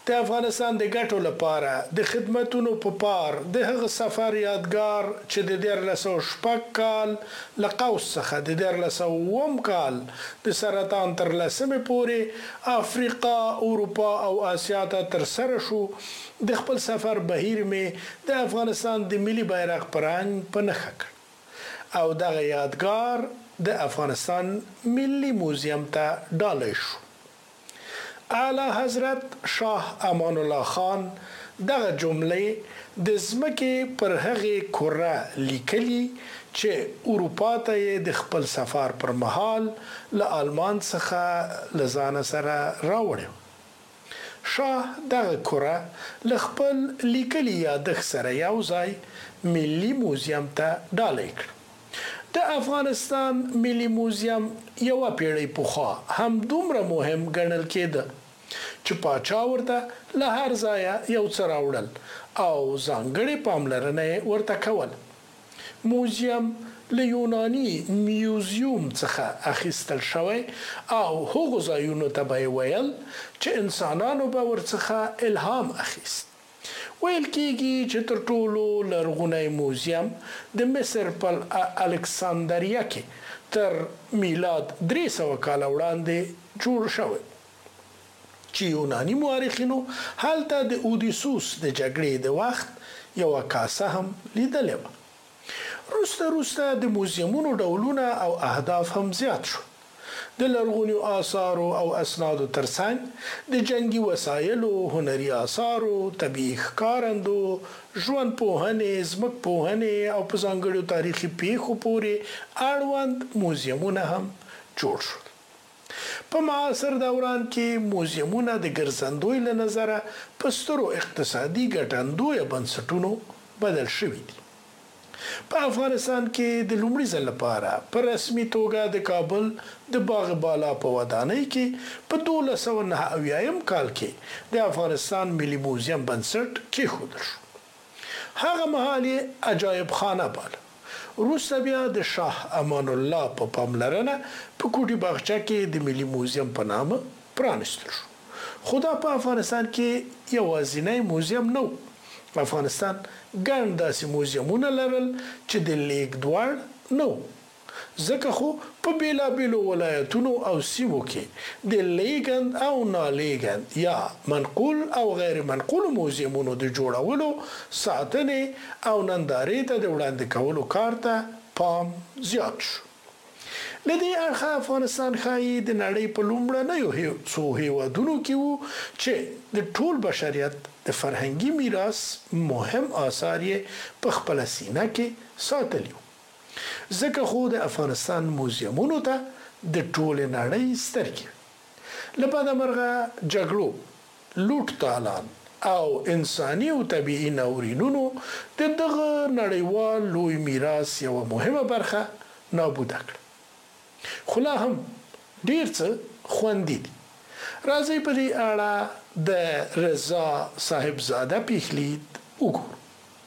د افغانستان د ګټو لپاره د خدمتونو په پار د هغه سفر یادګار چې د 1306 کال له قوس څخه د 1309 کال د سرطان تر لسمې پورې افریقا، اروپا او آسیا ته تر سره شو. د خپل سفر بهیر مې د افغانستان د ملي بیرغ پرنګ په نښه کړ او دغه یادګار د افغانستان ملي موزیم ته ډالۍ شو. اعلی حضرت شاه امان الله خان دغه جملې د ځمکې پر هغې کره لیکلي چې اروپا ته د خپل سفر پر مهال له آلمان څخه له ځان سره راوړی. شاه دغه کره له خپل لیکلي یادښت سره یو ځای ملي موزیم ته ډالۍ کړ. د افغانستان ملي موزیم یو پیړۍ پخوا هم دومره مهم ګڼل کېده چې پاچا ورته له هر ځایه یو څه راوړل او ځانګړې پاملرنه ورته کول. موزیم له یوناني میوزیوم څخه اخیستل شوی او هغو ځایونو ته به ویل چې انسانانو به ورڅخه الهام اخیست. ویل کېږي چې تر ټولو لرغونی موزیم د مصر په الکساندریه کې تر میلاد 300 کال وړاندې جوړ شوی چې یوناني مورخینو هلته د اودیسوس د جګړې د وخت یو کاسه هم لیدلې وه. وروسته د موزیمونو ډولونه او اهداف هم زیات شو. د لرغونو آثارو او اسنادو ترڅنګ د جنگي وسایلو، هنري آثارو، طبیعي ښکارندو، ژوند پوهنې، ځمک پوهنې او په ځانګړو تاریخي پیښو پورې اړوند موزیمونه هم جوړ شول. په معاصر دوران کې موزیمونه د ګرځندوی له نظره په سترو اقتصادي ګټندویه بنسټونو بدل شوي دي. په افغانستان کې د لومړي ځل لپاره په رسمي توګه د کابل د باغ بالا په ودانۍ کې په 1299 کال کې د افغانستان ملي موزیم بنسټ کېښودل شو. هغه مهال یې عجایب خانه باله. وروسته بیا د شاه امان الله په پاملرنه په کوټي باغچه کې د ملي موزیم په نامه پرانستل شو. خو دا په افغانستان کې یوازینی موزیم نه و. افغانستان ګڼ داسې موزیمونه لرل چې د لیږد وړ نه وو، ځکه خو په بیلابیلو ولایتونو او سیمو کې د لیږد او نالیږد یا منقول او غیر منقول موزیمونو د جوړولو، ساتنې او نندارې ته د وړاندې کولو کار ته پام زیات شو. له دې اړخه افغانستان ښایي د نړۍ په لومړنیو څو هیوادونو کې وو چې د ټول بشریت د فرهنګي میراث مهم آثار یې په خپله سینه کې ساتلي وو. ځکه خو د افغانستان موزیمونو ته د ټولې نړۍ سترګې له بده مرغه جګړو، لوټ تالان او انساني او طبیعي ناورینونو د دغه نړیوال لوی میراث یوه مهمه برخه نابوده کړه. خو لا هم ډیر څه خوندي دي. راځئ په دې اړه د رضا صاحبزاده پیښلید وګورو.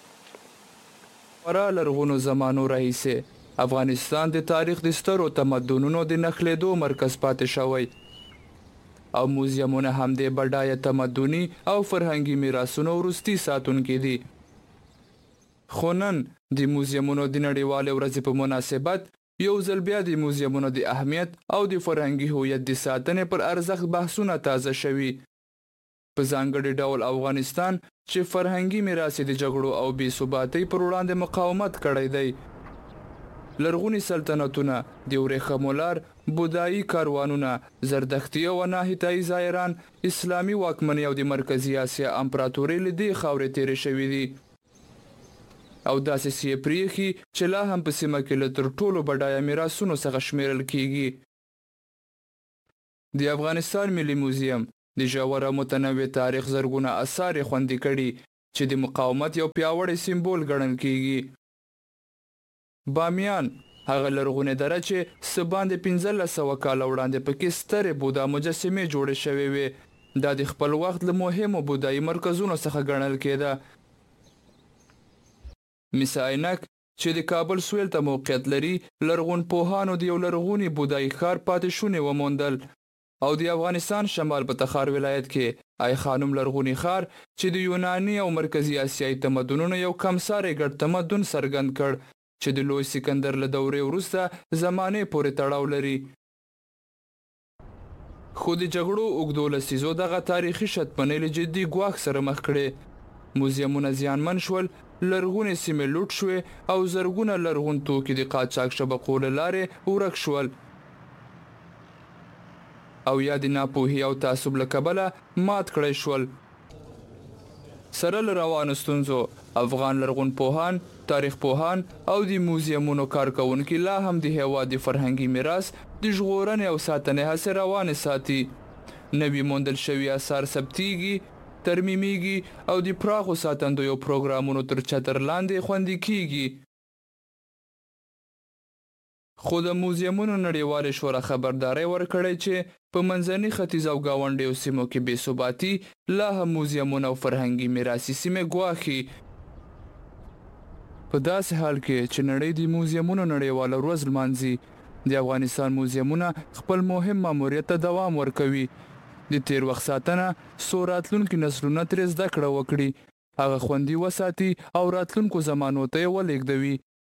ورا لرغونو زمانو راهیسې افغانستان د تاریخ د سترو تمدنونو د نښلېدو مرکز پاتې شوی او موزیمونه هم د بډایه تمدني او فرهنګي میراثونو وروستي ساتونکي دي. خو نن د موزیمونو د نړیوالې ورځې په مناسبت یو ځل بیا د موزیمونو د اهمیت او د فرهنګي هویت د ساتنې پر ارزښت بحثونه تازه شوي. په ځانګړي ډول افغانستان چې فرهنګي میراث د جګړو او بې ثباتۍ پر وړاندې مقاومت کړی دی. لرغوني سلطنتونه، د ورېښمو لار، بودایي کاروانونه، زردښتي او ناهیتایي زایران، اسلامي واکمنۍ او د مرکزي اسیا امپراتورۍ له دې خاورې تېرې شوي دي او داسې څه پریښي چې لا هم په سیمه کې له تر ټولو بډایه میراثونو څخه شمیرل کیږي. د افغانستان ملي موزیم د ژور او متنوع تاریخ زرګونه اثار خوندي کړي چې د مقاومت یو پیاوړی سمبول ګڼل کیږي. بامیان هغه لرغونې دره چې څه باندې 1500 کاله وړاندې پکې سترې بودا مجسمې جوړې شوې وې. دا د خپل وخت له مهمو بودایي مرکزونو څخه ګڼل کېده. مس عینک چې د کابل سویل ته موقعیت لري، لرغون پوهانو د یو لرغوني بودایي ښار پاتې شونې وموندل او د افغانستان شمال په تخار ولایت کې آی خانم لرغونی ښار چې د یوناني او مرکزی آسیایي تمدنونو یو کمسارې ګډ تمدن څرګند کړ چې د لوی سکندر له دورې وروسته زمانې پورې تړاو لري. خو د جګړو اوږدو لسیزو دغه تاریخي شتمنۍ له جدي ګواښ سره مخ کړې. موزیمونه زیانمن شول، لرغونې سیمې لوټ شوې او زرګونه لرغون توکي د قاچاق شبکو له لارې ورک شول او یا د ناپوهۍ او تعصب له کبله مات کړی شول. سره له روانو ستونزو افغان لرغون پوهان، تاریخ پوهان او د موزیمونو کارکونکي لا هم د هیواد د فرهنګي میراث د ژغورنې او ساتنې هڅې روانې ساتي. نوي موندل شوي اثار ثبتیږي، ترمیمیږي او د پراخو ساتندویو پروګرامونو تر چتر لاندې خوندي کیږي. خو د موزیمونو نړیوالې شورا خبرداری ورکړی چې په منځني ختیځ او ګاونډیو سیمو کې بې ثباتي لا هم موزیمونه او فرهنګي میراثي سیمې ګواښي. په داسې حال کې چې نړۍ د موزیمونو نړیواله ورځ لمانځي، د افغانستان موزیمونه خپل مهم ماموریت ته دوام ورکوي. د تیر وخت ساتنه څو راتلونکي نسلونه ترې زده کړه وکړي، هغه خوندي وساتي او راتلونکو زمانو ته یې ولېږدوي.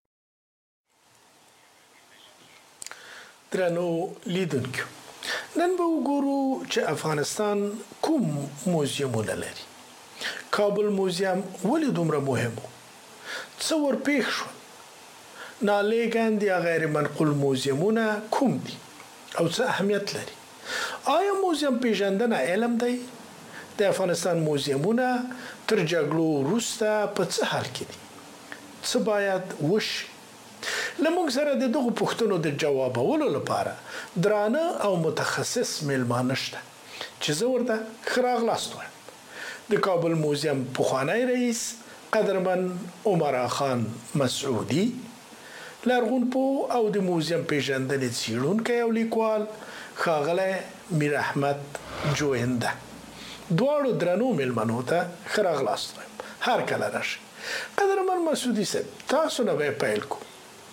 درنو لیدونکو، نن به وګورو چې افغانستان کوم موزیمونه لري. کابل موزیم ولې دومره مهم و؟ څه ورپېښ شول؟ نالیږند یا غیر منقول موزیمونه کوم دي او څه اهمیت لري؟ آیا موزیم پیژندنه علم دی؟ د افغانستان موزیمونه تر جګړو وروسته په څه حال کې دي؟ څه باید وشي؟ لمونږ سره د دغو پوښتنو د جوابولو لپاره درانه او متخصص میلمانه شته چې زه ورته ښه راغلاست وایم. د کابل موزیم پخوانی رئیس قدرمن عمر خان مسعودي، لرغونپوه او د موزیم پیژندنې څیړونکی او لیکوال ښاغلی میر احمد جوینده. دواړو درنو میلمنو ته ښه راغلاست وایم. هر کله راشئ. قدرمن مسعودي صاحب، تاسو نه به پیل کوو.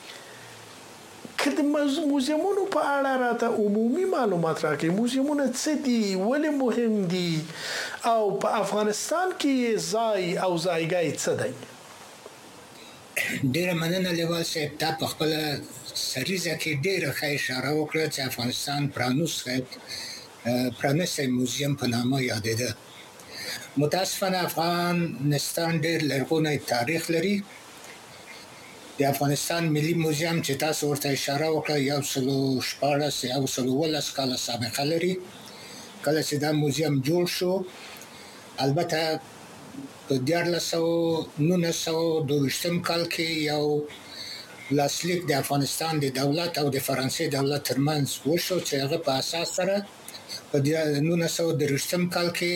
که د موزیمونو په اړه راته عمومي معلومات راکړئ. موزیمونه څه دي، ولې مهم دي او په افغانستان کې ځای او ځایګی څه دی؟ ډیره مننه لیوال صاحب، تا په خپل سریزه کې ډیره ښه اشاره وکړه چې افغانستان پرانیستی موزیم په نامه یادېده. متاسفانه افغانستان ډیر لرغونی تاریخ لري. د افغانستان ملي موزیم چې تاسو ورته اشاره وکړه 114 کاله سابقه لري. کله چې دا موزیم جوړ شو، البته په 1922 کال کې یو لاسلیک د افغانستان د دولت او د فرانسې دولت ترمنځ وشو چې هغه په اساس سره په 1923 کال کې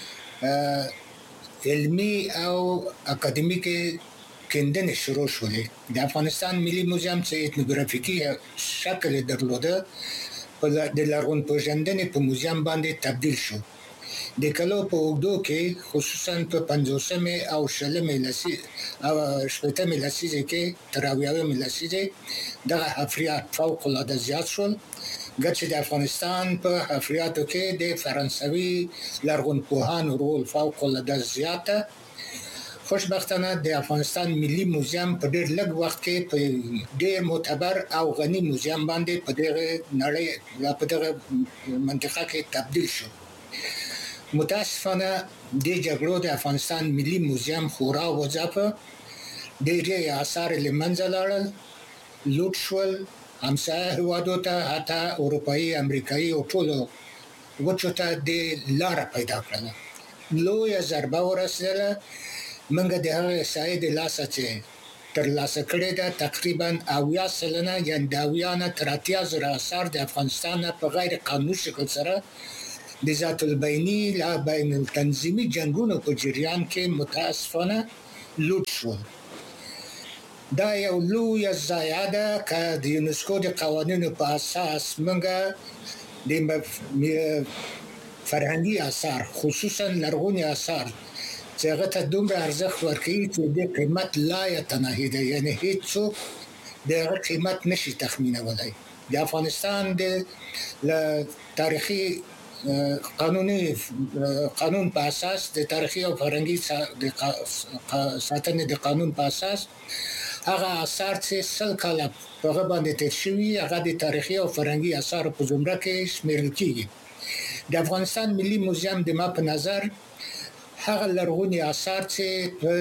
علمي او اکاډمیکي کندنې شروع شولې. د افغانستان ملي موزیم چې etnografیکي شکل درلوده د لرغونپېژندنې په موزیم باندې تبدیل شو. د کلو په اوږدو کې خصوصا په 50مې او 60مې لسیزې کې تر 70مې لسیزې دغه حفریات فوق العاده زیات شول، ګرچې د افغانستان په حفریاتو کې د فرانسوي لرغونپوهانو رول فوق العاده زیاته. خوشبختانه د افغانستان ملي موزیم په ډېر لږ وخت کې په ډېر معتبر او غني موزیم باندې په دغه نړۍ یا په دغه منطقه کې تبدیل شو. متاسفانه د جګړو د افغانستان ملي موزیم خورا وځاپه، ډېرې آثار له منځه لاړل، لوټ شول، همسایه هېوادو ته حتی اروپایي، امریکایي او ټولو وچو ته د لاره پیدا کړله. لویه ضربه ورسېدله. منګه د هغه احصایې د لاسه چې ترلاسه کړې ده، تقریبا 80 سلنه یعنې د 80 نه تر 80 زره آثار د افغانستان په غیر قانوني شکل سره د ذات البیني لا بین التنظیمي جنګونو په جریان کې متاسفانه لوټ شول. دا یو لویه ضایعه ده که د یونسکو د قوانینو په اساس منګه د فرهنګي آثار خصوصا لرغوني آثار چې هغه ته دومره ارزښت ورکوي چې د قیمت لا یتناهی ده، یعنی هیڅوک د هغه قیمت نشي تخمینولی. د افغانستان د تاریخي قانون په اساس د تاریخي او فرهنګي ساتنې د قانون په اساس هغه آثار چې سل کاله په هغه باندې تیر شوي هغه د تاریخي او فرهنګي آثار په زمره کې شمیرل کیږي. د افغانستان ملي موزیم د ما په نظر هغه لرغوني آثار چې په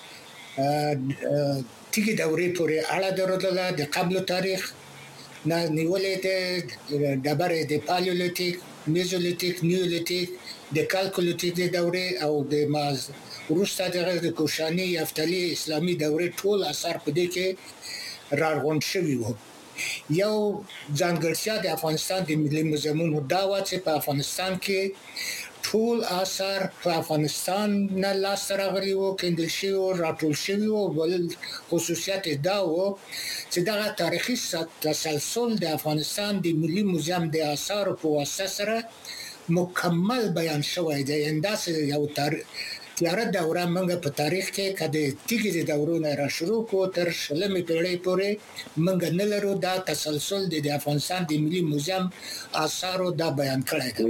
تیږي دورې پورې اړه درلوده د قبل تاریخ نه نیولې ده د ډبرې د پالیولیتیک، میزولیتیک، نیولیتیک، د کالکولیتیک د دورې او د وروسته د کوشاني یفتلي اسلامي دورې ټول آثار په دې کې راغونډ شوي وو. یو ځانګړتیا د افغانستان د ملي موزیمونو دا و چې په افغانستان کې ټول آثار په افغانستان نه لاسته راغلي وو، کیندل شوي وو، راټول شوي وو. بل خصوصیت دا و چې دغه تاریخي تسلسل د افغانستان د ملي موزیم د آثارو په واسطه سره مکمل بیان شوی دی. انداسې یو تیاره دوره موږ په تاریخ کې کده تیږي د دورونه را شروع کو تر شلمې پیړۍ پورې موږ نه لرو. دا تسلسل د افغانستان د ملي موزیم آثارو دا بیان کړی دی.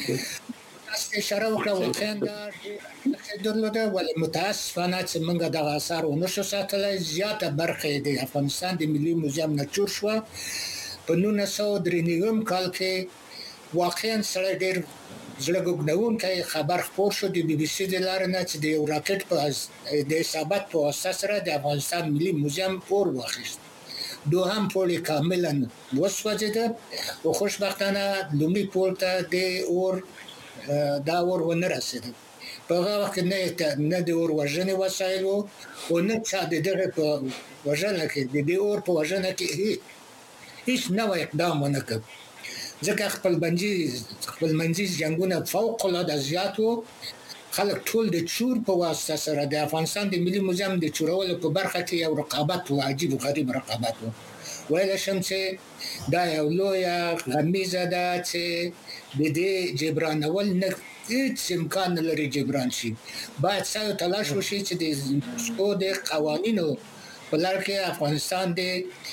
اشاره وکړه واقعا دا درلوده، ولې متاسفانه چې موږ دغه آثار ونشو ساتلی. زیاته برخه د افغانستان د ملي موزیم نه چور شوه. په 1993 کال کې واقعا سره ډېر زړه ګوګنونکی خبر خپور شو د بي بي سي د لارې نه چې د یو راکټ په د اصابت په واسطه سره د افغانستان ملي موزیم اور واخیست. دوهم پول کاملا وسوځېده او خوشبختانه لومړي پول ته د اور دا اور ونه رسېده. په هغه وخت نه د اور وژنې وسایل وو او نه چا د دغه په وژنه کې د دې اور په وژنه کې هیڅ نوی اقدام ونه کړ. ځکه خپلمنځي جنګونه فوق العاده زیات وو. خلک ټول د چور په واسطه سره د افغانستان د ملي موزیم د چورولو په برخه کې یو رقابت و، عجیب و غریب رقابت و. ویل شم چې دا یو لویه غمیزه ده چې د دې جبرانول نه هیڅ امکان نه لري جبران شي. باید سعی تلاش وشي چې د قوانینو په لړ کې افغانستان د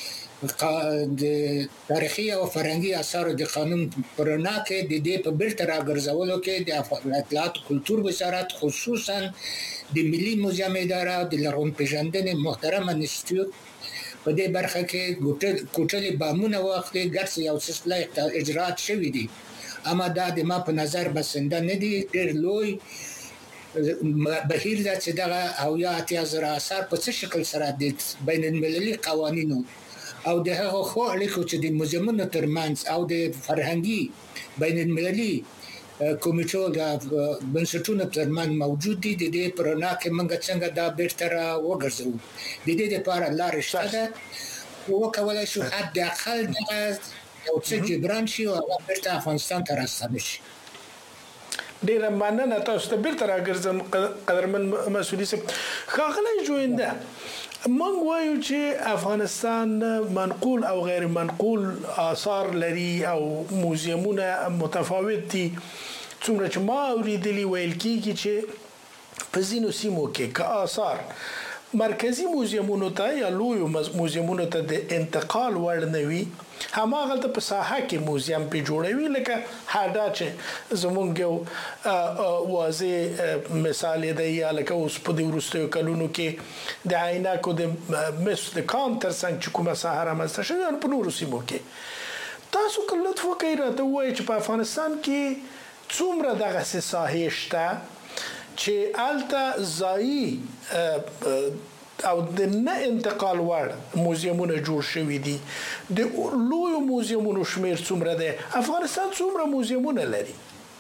تاریخي او فرهنګي آثارو د قانون پرنا کې د دې په بیرته راګرځولو کې د اطلاعات کلتور وزارت خصوصا د ملي موزیم اداره د لرغونپېژندنې محترم انسټیټیوټ په دې برخه کې کوټلې بامونه واخلي. ګرځي یو سلسله اجرات شوي دي، اما دا د ما په نظر بسنده نه دي. ډېر لوی بهیر ده چې دغه او یا اتیا زره آثار په څه شکل سره د بین المللي قوانینو او د هغه خو اړیکو چې د موزیمونو ترمنځ او د فرهنګي بین المللي کمیټو د بنسټونو ترمنځ موجود دي. د دې پرنا کې موږ څنګه دا بیرته وګرځو. د دې لپاره لارې شته ده وکولای شو حد اقل یو څه جبران شي او هغه بیرته افغانستان ته راستنه شي. ډیره مننه تاسو ته بیرته راګرځم قدرمن مسؤلین صاحب. ښاغلی جوینده، موږ وایو چې افغانستان منقول او غیر منقول آثار لري او موزیمونه متفاوت دي. څومره چې ما اوریدلی ویل کیږي چې په ځینو سیمو کې که آثار مرکزی موزیمونو ته یا لویو موزیمونو ته د انتقال وړ نه وي، هماغلته په ساحه کې موزیم په جوړوي. لکه هدا چې زمونږ یو واضح مثال دی، یا لکه اوس په دې وروستیو کلونو کې د عینکو د مس د کام ترڅنګ چې کومه ساحه رامنځته شوې په نورو سیمو کې. تاسو که لطف وکړئ راته ووایئ چې په افغانستان کې څومره دغسې ساحې شته چې هلته ځایي او د نه انتقال وړ موزیمونه جوړ شوي دي. د لویو موزیمونو شمیر څومره دی؟ افغانستان څومره موزیمونه لري؟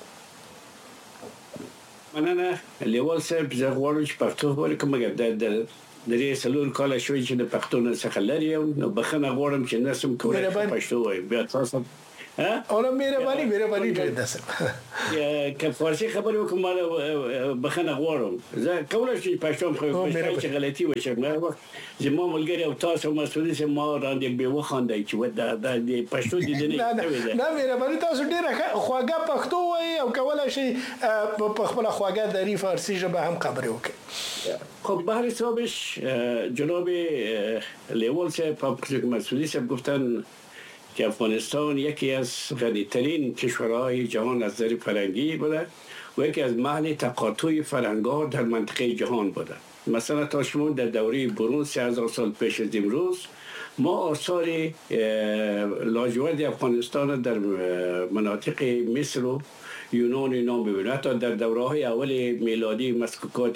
مننه لیوال صاحب. زه غواړم چې پښتو ولیکم. مګر د درې څلور کاله شوي چې د پښتو نه څخه لري یم، نو بخښنه غواړم چې نه سم کولی پښتو وایم. بیا تاسو اولا مهرباني جوړه صاحب که فارسی خبرې وکم ما بخښنه غواړم. زه کولای شم پښتو خو چې غلطي وشي. مګر وخت زموږ ملګری او تاسو مسؤلین سم ما وړاندې به وخاندای چې د پښتو د دې نه مهرباني تاسو ډیره خواږه پښتو وایي او کولای شي په خپل خواږه دری فارسی ژبه هم خبرې وکړي. خب بهر حسابش جناب لیوال صاحب مسئولی صاحب گفتن که افغانستان یکی از غنی‌ترین کشورهای جهان از نظر فرهنگی بوده و یکی از محل تقاطع فرهنگ‌ها در منطقه جهان بوده. مثلا تا شما در دوره برون 3000 سال پیش از امروز ما آثار لاجورد افغانستان در مناطق مصر و یونان اینا ببینید. حتی در دوره‌های اول میلادی مسکوکات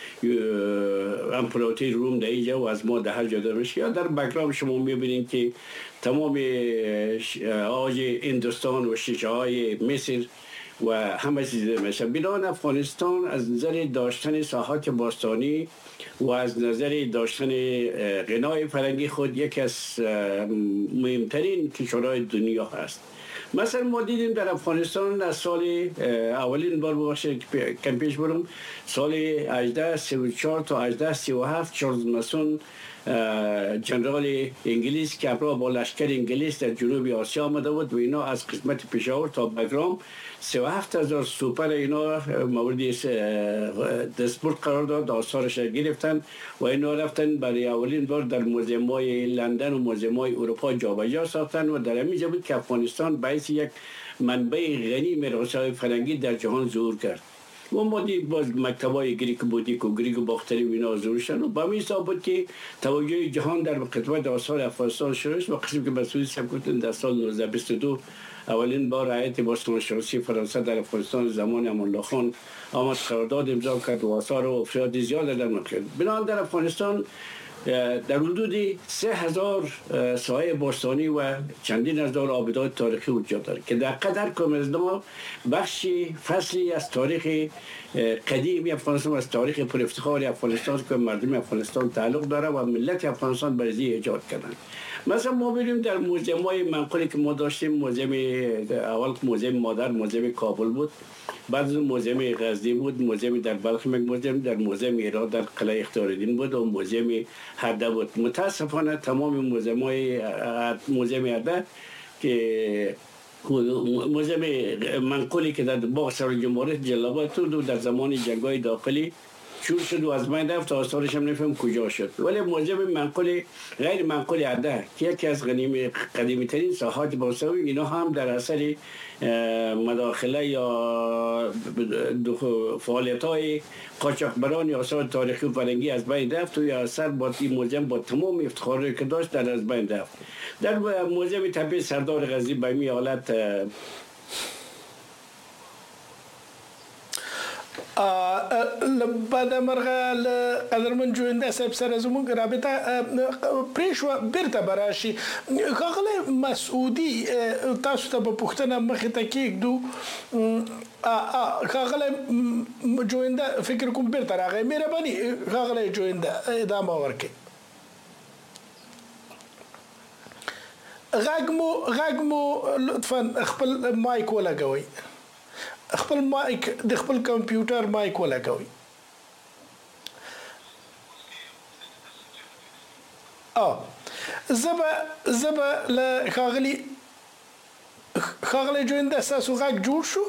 امپراتوری روم در اینجا و از ما در هر جا میشه. یا در بکرام شما میبینید که تمام آج هندوستان و شیشه های مصر و همه چیز میشه. بنابراین افغانستان از نظر داشتن ساحات باستانی و از نظر داشتن غنای فرهنگی خود یکی از مهمترین کشورهای دنیا هست. مثلا ما دیدیم در افغانستان از سال اولین بار باشد کم پیش برم سال 1834 تا 1837 چارلز ماسون جنرال انگلیس که همراه با لشکر انگلیس در جنوب آسیا آمده بود و اینا از قسمت پشاور تا بگرام 37,000 سوپر اینا مورد دستبرد قرار داد، آثارش گرفتن و اینا رفتن برای اولین بار در موزیم‌های لندن و موزیم‌های اروپا جابجا ساختن و در همینجا بود که افغانستان باعث یک منبع غنی میراث‌های فرهنگی در جهان ظهور کرد. و ما دید باز مکتبای گریک بودیک و گریک باختری و اینا ظهور شدن و با حساب بود که توجه جهان در خدمت آثار افغانستان شروع شد و قسمی که مسئول سبکتن در سال 1922 اولین بار هیئت باستانشناسی فرانسه در افغانستان زمان امان الله خان آمد قرارداد امضا کرد و آثار و افراد زیاد در نقل. بنابراین در افغانستان در حدود 3000 ساحه باستانی و چندین هزار آبدات تاریخی وجود دارد که در قدر کمزنا بخشی فصلی از تاریخ قدیمی افغانستان، از تاریخ پر افتخار افغانستان که مردم افغانستان تعلق داره و ملت افغانستان برای ایجاد کردن. مثلا ما بریم در موزیم‌های منقولی که ما داشتیم، موزیم اول موزیم مادر موزیم کابل بود، بعد موزیم غزنی بود، موزیم در بلخ موزیم در موزیم ایران در قلعه اختیارالدین بود و موزیم هرده بود. متاسفانه تمام موزیم هرده که موزیم منقولی که در باغ سرای جمهوریت جلابات بود و در زمان جنگ‌های داخلی شروع شد و از بین رفت و آثارش هم نفهم کجا شد. ولی موزیم منقول غیر منقول عده که یکی از قدیمی ترین ساحات باستانی، اینا هم در اثر مداخله یا فعالیت های قاچاقبران یا آثار تاریخی و فرهنگی از بین رفت و یا اثر با این موزیم با تمام افتخاری که داشت در از بین رفت. در موزیم طبیعی سردار غزنی به این حالت بعد مرغه قدرمن جوینده صاحب سره زموږ رابطه پریشوه بیرته براشي. ښاغلی مسعودي تاسو ته په پوښتنه مخې ته کېږدو. ښاغلی جوینده فکر کوم بیرته راغی. مهرباني ښاغلی جوینده ادامه ورکړئ. غږ مو لطفا خپل مایک ولګوئ. خپل مایک د خپل کمپیوټر مایک ولګوئ. زبا له ښاغلی جوینده ستاسو غږ جوړ شو؟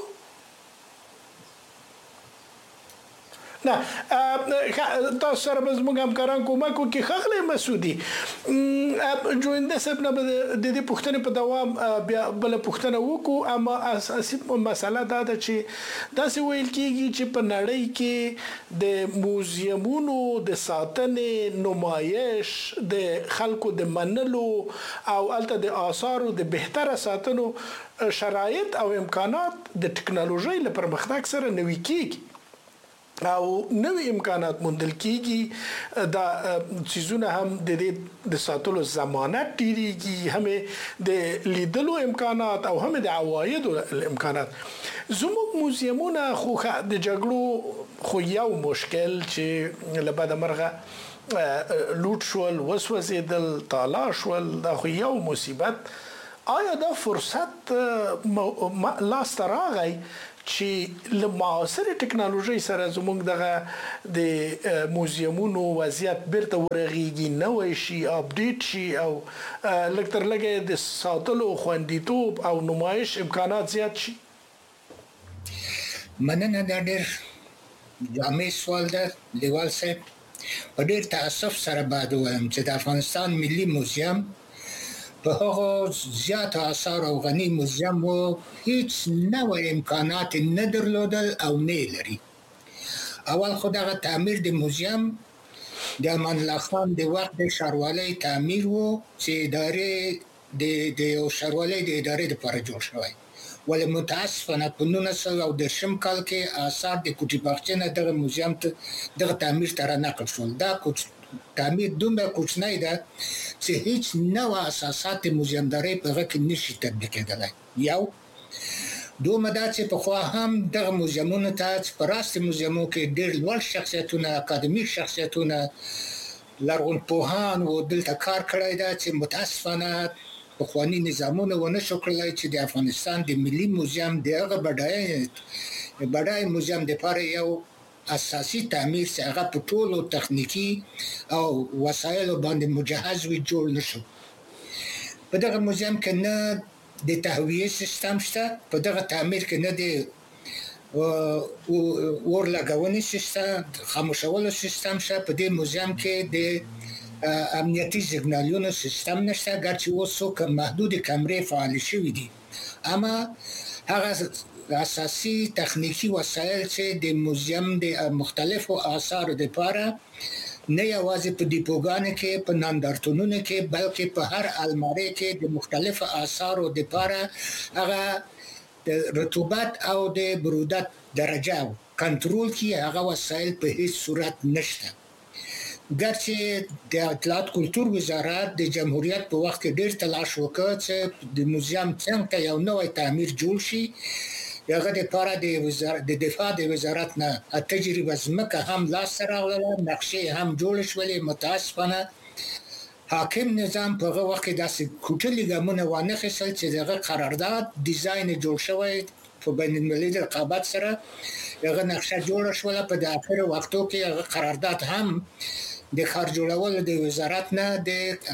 نه تاسو سره به زموږ همکاران کومک وکړي. ښاغلی مسعودي جوینده صاحب نه به د دې پوښتنې په دوام بیا بله پوښتنه وکړو، اما اساسي مسله دا ده چې داسې ویل کېږي چې په نړۍ کې د موزیمونو د ساتنې، نمایش، د خلکو د منلو او هلته د آثارو د بهتره ساتنو شرایط او امکانات د ټکنالوژۍ له پرمختګ سره نوي کېږي او نوې امکانات موندل کېږي. دا چیزونه هم د دې د ساتلو ضمانت ډېرېږي، هم د لیدلو امکانات او هم د عوایدو امکانات. زموږ موزیمونه خو د جګړو خو یو مشکل چې له بده مرغه لوټ شول، وسوځېدل، تالا شول، دا خو یو مصیبت. آیا دا فرصت لاسته راغی چې له معاصره ټکنالوژي سره زموږ دغه د موزیمونو وضعیت بیرته ورغېږي، نوی شي، اپډیټ شي او لږ تر لږه د ساتلو، خوندیتوب او نمایش امکانات زیات شي؟ مننه، دا ډېر جامع سوال ده لیوال صاحب. په ډېر تاسف سره باید ووایم چې د افغانستان ملي موزیم په هغه زیات آثار او غني موزیم و هیڅ نوې امکانات نه درلودل او نه لري. اول خو دغه تعمیر د موزیم د امان الله خان د وخت د ښاروالۍ تعمیر وو چې د یو ښاروالۍ د ادارې لپاره جوړ شوی. ولې متاسفانه په 1910 کال کې آثار د کوټي باغچې نه دغه موزیم ته دغه تعمیر ته رانقل شول. دا تعمیر دومره کوچنی ده چې هیڅ نوع اساسات موزیمدارۍ په هغه کې نشي تطبیق کېدلی. یو دومره دا چې پخوا هم دغه موزیمونو ته په راستي موزیمو کې ډېر لوړ شخصیتونه، اکاډمیک شخصیتونه، لرغونپوهان و دلته کار کړی ده چې متاسفانه پخواني نظامونه ونه شو کړلی چې د افغانستان د ملي موزیم د هغه بډای موزیم لپاره یو اساسي تعمیر چې هغه په ټولو تخنیکی او وسایلو باندې مجهز وي جوړ نشو. په دغه موزیم کې نه د تهویه سیستم شته، په دغه تعمیر کې نه د اور لګونې سیستم، خاموشولو سیستم شته، په دې موزیم کې د امنیتي سیګنالونو سیستم نشته، ګرچې اوس څو محدود کمرې فعال شوي دي. اما هغه اساسي تخنیکی وسایل چې د موزیم د مختلفو آثارو لپاره نه یوازې په دیپوګانو کې، په ناندرتونونو کې، بلکې په هر الماری کې د مختلفو آثارو لپاره هغه د رطوبت او د برودت درجه کنټرول کی هغه وسایل په هیڅ صورت نشته. ګرچې د اطلاعات کلتور وزارت د جمهوریت په وخت کې ډېر تلاش وکړ چې د موزیم څنګه یو نوی تعمیر جوړ شي. هغه د لپاره د دفاع د وزارت نه تجربه ځمکه هم لاسته راغله، نقشې هم جوړ شولې. متاسفانه حاکم نظام په هغه وخت کې داسې کوټلي ګامونه وانخیستل چې دغه قرارداد ډیزاین جوړ شوی په بین المللي رقابت سره هغه نقشه جوړه شوله. په اخر وختو کې هغه قرارداد هم د ښار جوړولو د وزارت نه د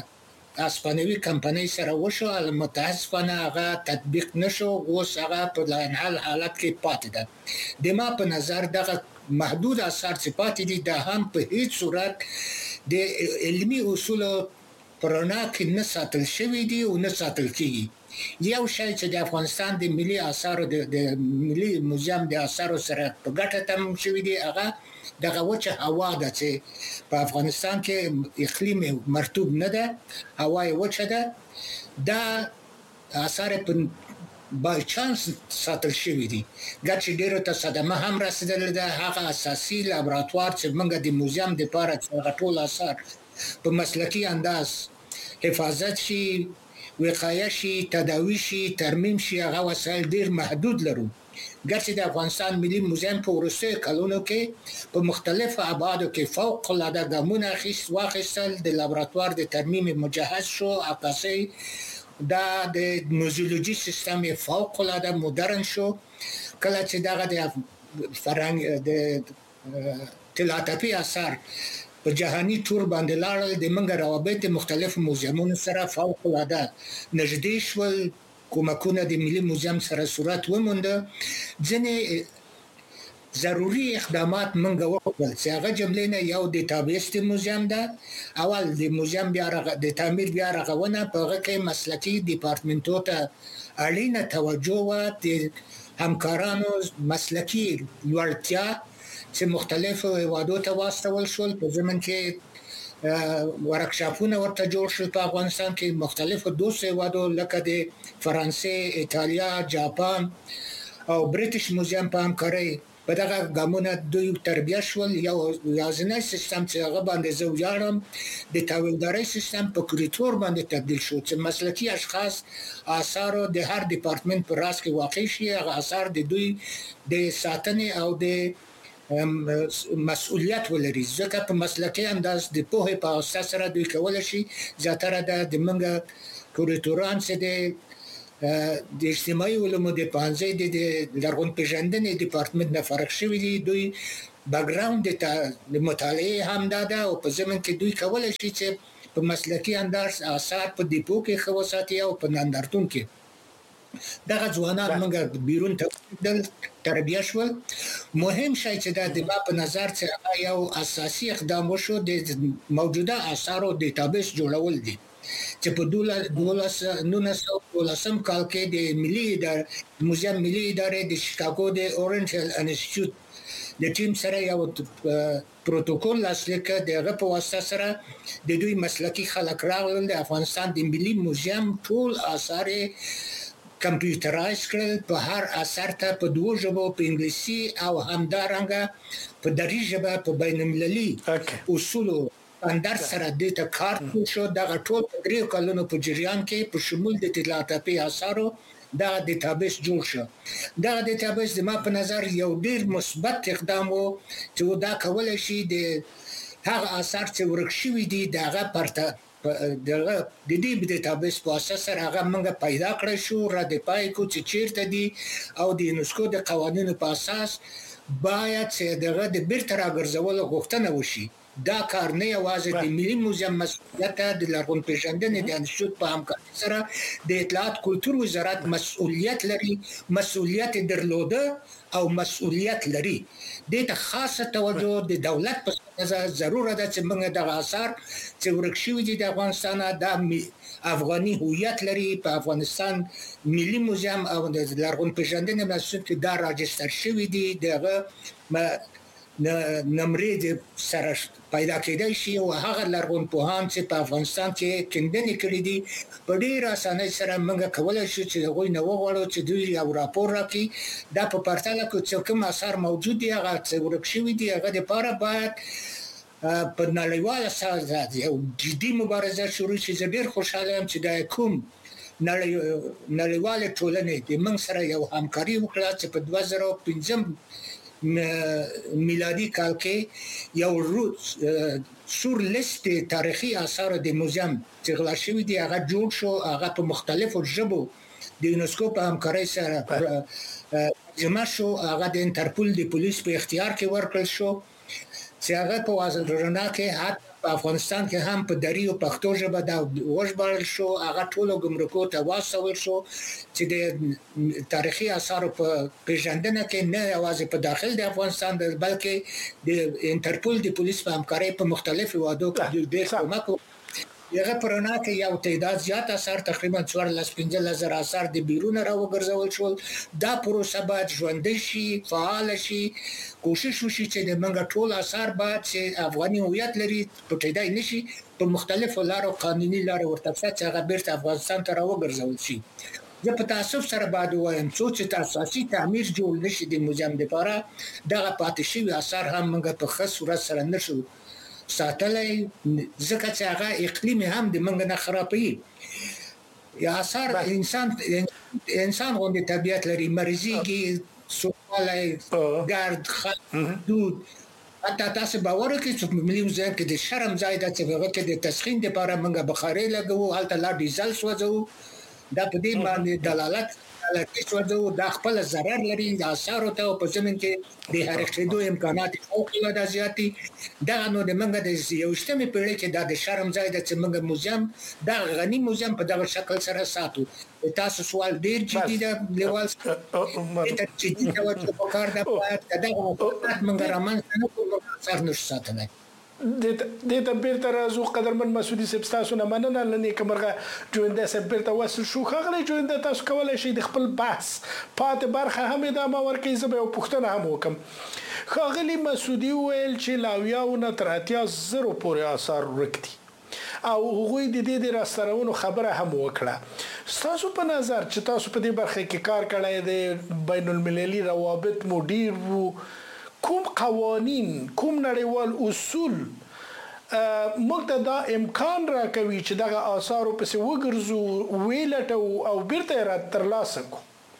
اسپانوي کمپنۍ سره وشو، متاسفانه هغه تطبیق نشو. اوس هغه په لاینحل حالت کې پاتې ده. د ما په نظر دغه محدود آثار چې پاتې دي دا هم په هیڅ صورت د علمي اصولو پرانا کې نه ساتل شوی دي او نه ساتل کیږي. یو شی چې د افغانستان د ملي آثارو د ملي موزیم د آثارو سره په ګټه تم شوی دی هغه دغه وچه هوا ده چې په افغانستان کې اقلیم مرطوب نه ده، هوا یې وچه ده. دا آثار په بای چانس ساتل شوی دي، ګرچې ډیرو ته صدمه هم رسیدلې ده. هغه اساسي لابراتوار چې موږ د موزیم لپاره هغه ټول آثار په مسلکي انداز حفاظت شي، وقایه شي، تداوی شي، ترمیم شي، هغه وسایل ډیر محدود لرو. ګرچې د افغانستان ملي موزیم په وروستیو کلونو کې په مختلفو ابعادو کې فوق العاده ګامونه واخیستل. د لابراتوار د ترمیم مجهز شو، عکاسۍ دا د نوزولوژي سیستم فوق العاده مدرن شو. کله چې دغه د فرهنګ د طلاتپي اثر په جهاني تور باندې لاړل، د منګ روابط مختلف موزیمونو سره فوق العاده نږدې شول، کومکونه د ملي موزیم سره صورت ومونده. ځینې ضروري اقدامات منګ وکړل چې هغه جملې نه یو ډیټابیس د موزیم ده. اول د موزیم بیا د تعمیر بیا رغونه په هغه کې مسلکي ډپارټمنټو ته اړینه توجه و، د همکارانو مسلکي لوړتیا چې مختلفو هیوادو ته واستول شول. په زمن کې ورکشاپونه ورته جوړ شول په افغانستان کې مختلفو دوست هیوادو لکه د فرانسې، ایتالیا، جاپان او بریټیش موزیم په همکارۍ په دغه ګامونه دوی تربیه شول. یو یازنی سیستم چې هغه باندې زه ویاړم د تحویلدارۍ سیستم په کوریټور باندې تبدیل شو چې مسلکي اشخاص آثارو د هر ډپارټمنټ په راس کې واقع شي. هغه آثار د دوی د ساتنې او د مسؤلیت ولري، ځکه په مسلکي انداز د پوهې په اساس سره دوی کولای شي زیاتره د منګ کوریټوران چې د اجتماعي علومو د پانځي د لرغونپېژندنې ډپارټمنټ نه فرق شوی دي. دوی بیکګراوند د مطالعه هم ده او په زمن کې دوی کولای شي چې په مسلکي انداز آثار په دیپو کې خوساتي او په ناندرتون کې دغه ځوانان موږ بیرون ته تربیه شول. مهم شی چې د ما په نظر چې یو اساسي اقدام وشو د موجوده آثارو ډیټابیس جوړول دي. چې په 1912 کال کې د موزیم ملي ادارې د شیکاګو د اورنټل انسټیټیوټ د ټیم سره یو پروتوکول لاسلیک کړ دغه په واسطه سره د دوی مسلکي خلک راغلل د افغانستان د ملي موزیم ټول آثار کمپیوټرایز کړل په هر اثر ته په دوه ژبو په انګلیسي او همدارنګه په دري ژبه په بین المللي اصولو اندر سره د ته کار شو دغه ټول په 3 کلونو په جریان کې په شمول د اطلاعاتي آثارو دا ډیټابیس جوړ شو دا ډیټابیس د ما په نظر یو ډیر مثبت اقدام وو چې دا کولای شي د هغه آثار چې ورک شوي دي دغه پرته د دې ډیټابیس په اساس سره هغه موږ پیدا کړی شو را د پای کو چې چیرته دي او د یونسکو د قوانینو په اساس باید چې دغه د بیرته راګرځولو غوښتنه وشي دا کار نه یوازې د ملي موزیم مسؤلیت د لرغونپېژندنې د انسټیټیوټ په همکارۍ سره د اطلاعات کلتور وزارت مسؤلیت درلوده او مسؤلیت لري د ته خاصه توجه د دولت په ضرورت ده چې موږ د آثار چې ورک شوي دي د افغانستان د افغاني هویت لري په افغانستان ملي موزیم او د لرغونپېژندنې مسؤلیت کې دا راجستر شوي دي دغه نمرې د سره پیدا کېدای شي او هغه لرغونپوهان چې په افغانستان کې کېندنې کړې دي په ډېر اسانۍ سره موږ کولای شو چې هغوی نه وغواړو چې دوی یو راپور راکړي دا په پرتله کې چې کوم آثار موجود دي هغه چې ورک شوي دي هغه لپاره باید په نړیواله ساحه یو جدي مبارزه شروع شي زه ډېر خوشاله یم چې دا کوم نړیواله ټولنه د موږ سره یو همکاري وکړه چې په 2015 میلادي کال کې یو سور لیست تاریخي آثار د موزیم چې غلا شوي دي هغه جوړ شو هغه په مختلفو ژبو د یونسکو په همکارۍ سره جمع شو هغه د انټرپول د پولیس په اختیار کې ورکړل شو چې هغه په وزارتونه کې حتی په افغانستان کې هم په دري او پښتو ژبه دا وژباړل شو هغه ټول ګمرکو ته واستول شو چې د تاریخي آثار په پیژندنه کې نه یوازې په داخل د افغانستان بلکې د انټرپول د پولیس په همکارۍ په مختلفو وادو کې ډېر کومک یغه پرانا کې یو تعداد زیات اثر تقریبا 14,000 اثر د بیرون راوګرځول شول دا پروسه باید ژوندۍ شي فعال شي کوشش وشي چې د منګ ټول اثر باید چې افغاني هویت لري پټیدای نشي په مختلفو لارو قانوني لارو ورته چې هغه بیرته افغانستان ته راوګرځول شي زه په تاسف سره باید وایم چې اساسي تعمیر جوړ نشي د موزیم لپاره دغه پاتې شوی اثر هم موږ په خاص صورت سره نشو ساتلای ځکه چې هغه اقلیم هم د منګ نه خرابوي یا اثر انسان غوندې طبيعت لري مرزيږي سوالای ګارد حدود حتی تاسو باور کوئ چې ملي موزیم کې د شرم ځای د چې هغه کې د تسخين لپاره منګ بخاري لګو هلته لا ډیزل سوځو دا په دې باندې دلالت کوي چې دا خپل ضرر لري د اثر او په زمين کې د حرکتو امکانات فوق العاده زیاتی دا نو د منګ د یوشتمه پیړۍ کې د شرم ځای د چې منګ موزیم دا غني موزیم په دغه شکل سره ساتو تاسو سوال ډیر جدي ده لیوال ته جدي دا ورته په کار ده دغه منګ رمان نه کوم څه نشته ساتنه د بیرته راځو قدرمن مسعودي صاحب تاسو نه مننه لنی کومرغه جوینده صاحب بیرته وصل شو خغلی جوینده تاسو کولای شئ د خپل بحث پاتې برخه هم ادامه ورکړئ زه به یو پوښتنه هم وکم خغلی مسعودي ویل چې لاویاونه تر 80,000 پورې آثار ورک دي او هغوی د دې د راسترونو خبره هم وکړه تاسو په نظر چې تاسو په دې برخه کې کار کړی دی بین المللي روابط مدیر وو کوم قوانین کوم نړیوال اصول موږ ته دا امکان راکوي چې دغه آثار په څیر وګرځو ویلټو او بیرته را ترلاسه کو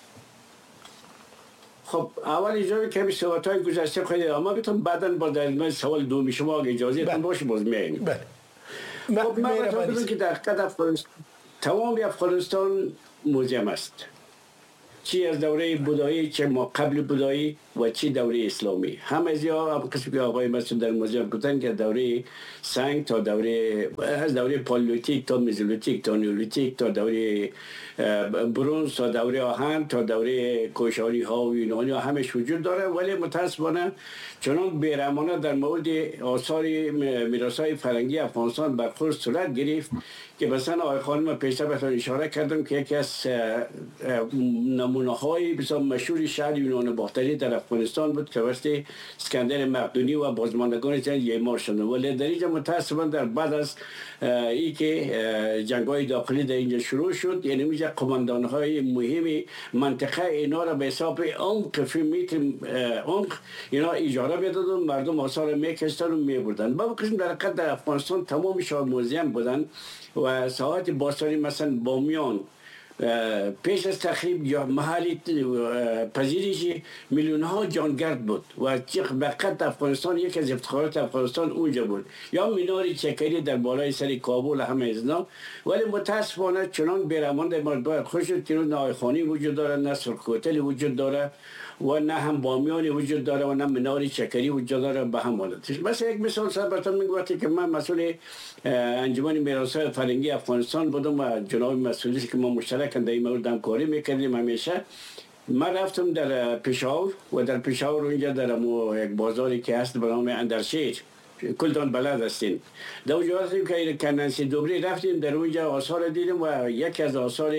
خب اول اجازه که به صحبت‌های گذشته خیلی اما بتون بعداً با دلیل سوال دوم شما اگه اجازه تون باشه باز میاییم بله خب من بتونم که در تمام افغانستان موزیم است چی از دوره بودایی چه ما قبل بودایی و چی دوره اسلامی. هم از یا هم قسم که آقای مسعود در موزیم گفتن که دوره سنگ تا دوره از دوره پالیولیتیک تا مزولیتیک تا نیولیتیک تا دوره برونز تا دوره آهن تا دوره کوشاری ها و یونانی ها همش وجود داره. ولی متاسفانه چنان بیرحمانه در مورد آثار میراث‌های فرهنگی افغانستان برخورد صورت گرفت که مثلا آقای خانم پیشتر بهتون اشاره کردم که یکی از نمونه های بسیار مشهور شهر یونان باختری در افغانستان بود که توسط اسکندر مقدونی و بازماندگان جنگ ییمار شد. ولی در اینجا متاسفانه در بعد از ای که جنگ‌های داخلی در اینجا شروع شد، یعنی اینجا قماندان‌های مهم منطقه اینا را به حساب عمق فی متر عمق اینا اجاره میدادن، مردم آثار میکشتن و میبردن. با قسم در حقیقت در افغانستان تمام شاه موزیم بودن و ساحات باستانی مثلا بامیان پیش از تخریب یا محلی پذیرش میلیون ها جانگرد بود و بقیت افغانستان یک از افتخارات افغانستان اونجا بود، یا مینار چکری در بالای سر کابل همه ازنا. ولی متاسفانه چنان بیرحمان در مورد خوش شد که نه آیخانی وجود داره، نه سرخوتلی وجود داره و نه هم بامیانی وجود داره و نه منار چکری وجود داره به هم حالتش. مثلا یک مثال سر براتون میگم که من مسئول انجمن میراث‌های فرهنگی افغانستان بودم و جناب مسئولی که ما مشترک در این مورد همکاری میکردیم همیشه. من رفتم در پشاور و در پشاور اونجا در یک بازاری که هست به نام اندرشیر، کلتان بلد هستین، در اونجا هستیم که کننسی دوبری رفتیم، در اونجا آثار دیدیم و یکی از آثار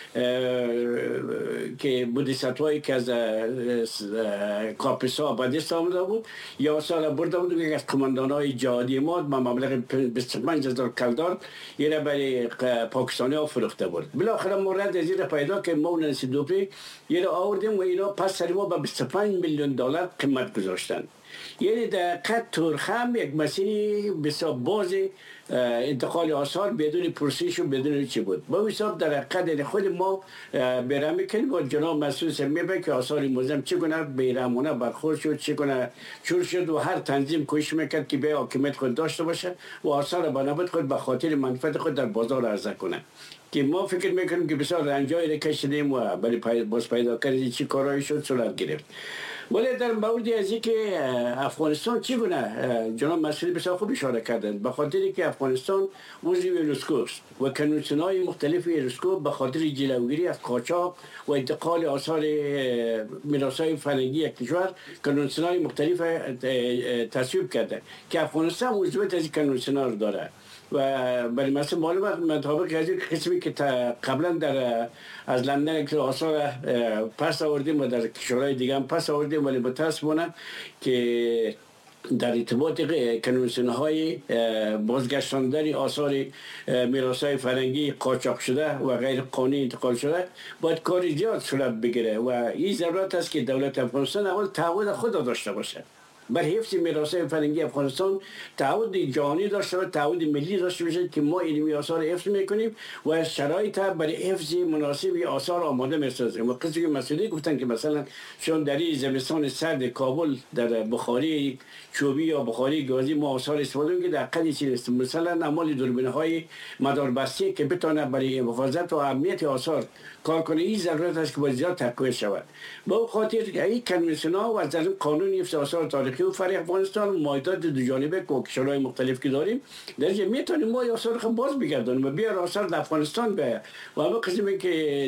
که بودیستوایی که از کاپیسا بدست آمده بود یا آثار برده بود که از قماندانهای جهادی ما با مبلغ 25,000 کلدار یه را برای پاکستانی ها فروخته بود. بالاخره مورد از این پیدا که ما ننسی دوبری یه را آوردیم و اینا پس سری ما به 25 میلیون دلار قیمت گذاشتن. یعنی در قد ترخم یک مسیری بسیار باز انتقال آثار بدون پرسش و بدون چی بود. با حساب در قد خود ما بیرحم میکنیم و جناب مسئول میبه که آثار موزیم چگونه بیرحمانه برخورد شد، چگونه چور شد و هر تنظیم کوشش میکرد که به حاکمیت خود داشته باشه و آثار بنابرای خود به خاطر منفعت خود در بازار عرضه کنه. که ما فکر میکنیم که بسیار رنجایی را کشیدیم و برای باز پیدا کردن چی کارایی شد صورت گرفت. ولی در مورد از اینکه افغانستان چگونه جناب مسئولی بسیار خوب اشاره کردند، به خاطر که افغانستان عضو یونسکو است و کنوانسیون‌های مختلف یونسکو به خاطر جلوگیری از قاچاق و انتقال آثار میراث‌های فرهنگی یک کشور کنوانسیون‌های مختلف تصویب کرده که افغانستان عضویت از این کنوانسیون‌ها رو داره. و برای مثل معلومات مطابق از این قسمی که قبلا در از لندن که آثار پس آوردیم و در کشورهای دیگه هم پس آوردیم، ولی متاسفانه که در ارتباط کنوانسیون‌های بازگشتاندن آثار میراث‌های فرهنگی قاچاق شده و غیر قانونی انتقال شده باید کار زیاد صورت بگیره و این ضرورت است که دولت افغانستان اول تعهد خود داشته باشه بر حفظ میراث‌های فرهنگی افغانستان، تعهد جهانی داشته باشه، تعهد ملی داشته باشه که ما علمی آثار حفظ میکنیم و شرایط برای حفظ مناسب آثار آماده میسازیم. و قصدی که مسئولی گفتن که مثلا چون در این زمستان سرد کابل در بخاری چوبی یا بخاری گازی ما آثار استفاده میکنیم که در قدی چیست مثلا اعمال دوربین‌های مداربسته که بتونه برای حفاظت و اهمیت آثار کار کنه. این ضرورت است که باید زیاد تقویت شود. با خاطر این کنوانسیون‌ها و از قانون حفظ آثار تاریخی و فرهنگی افغانستان مایدات دو جانبه که کشورهای مختلف که داریم در اینجا میتونیم ما آثار خود باز بگردانیم و بیار آثار در افغانستان به و همه قسمی که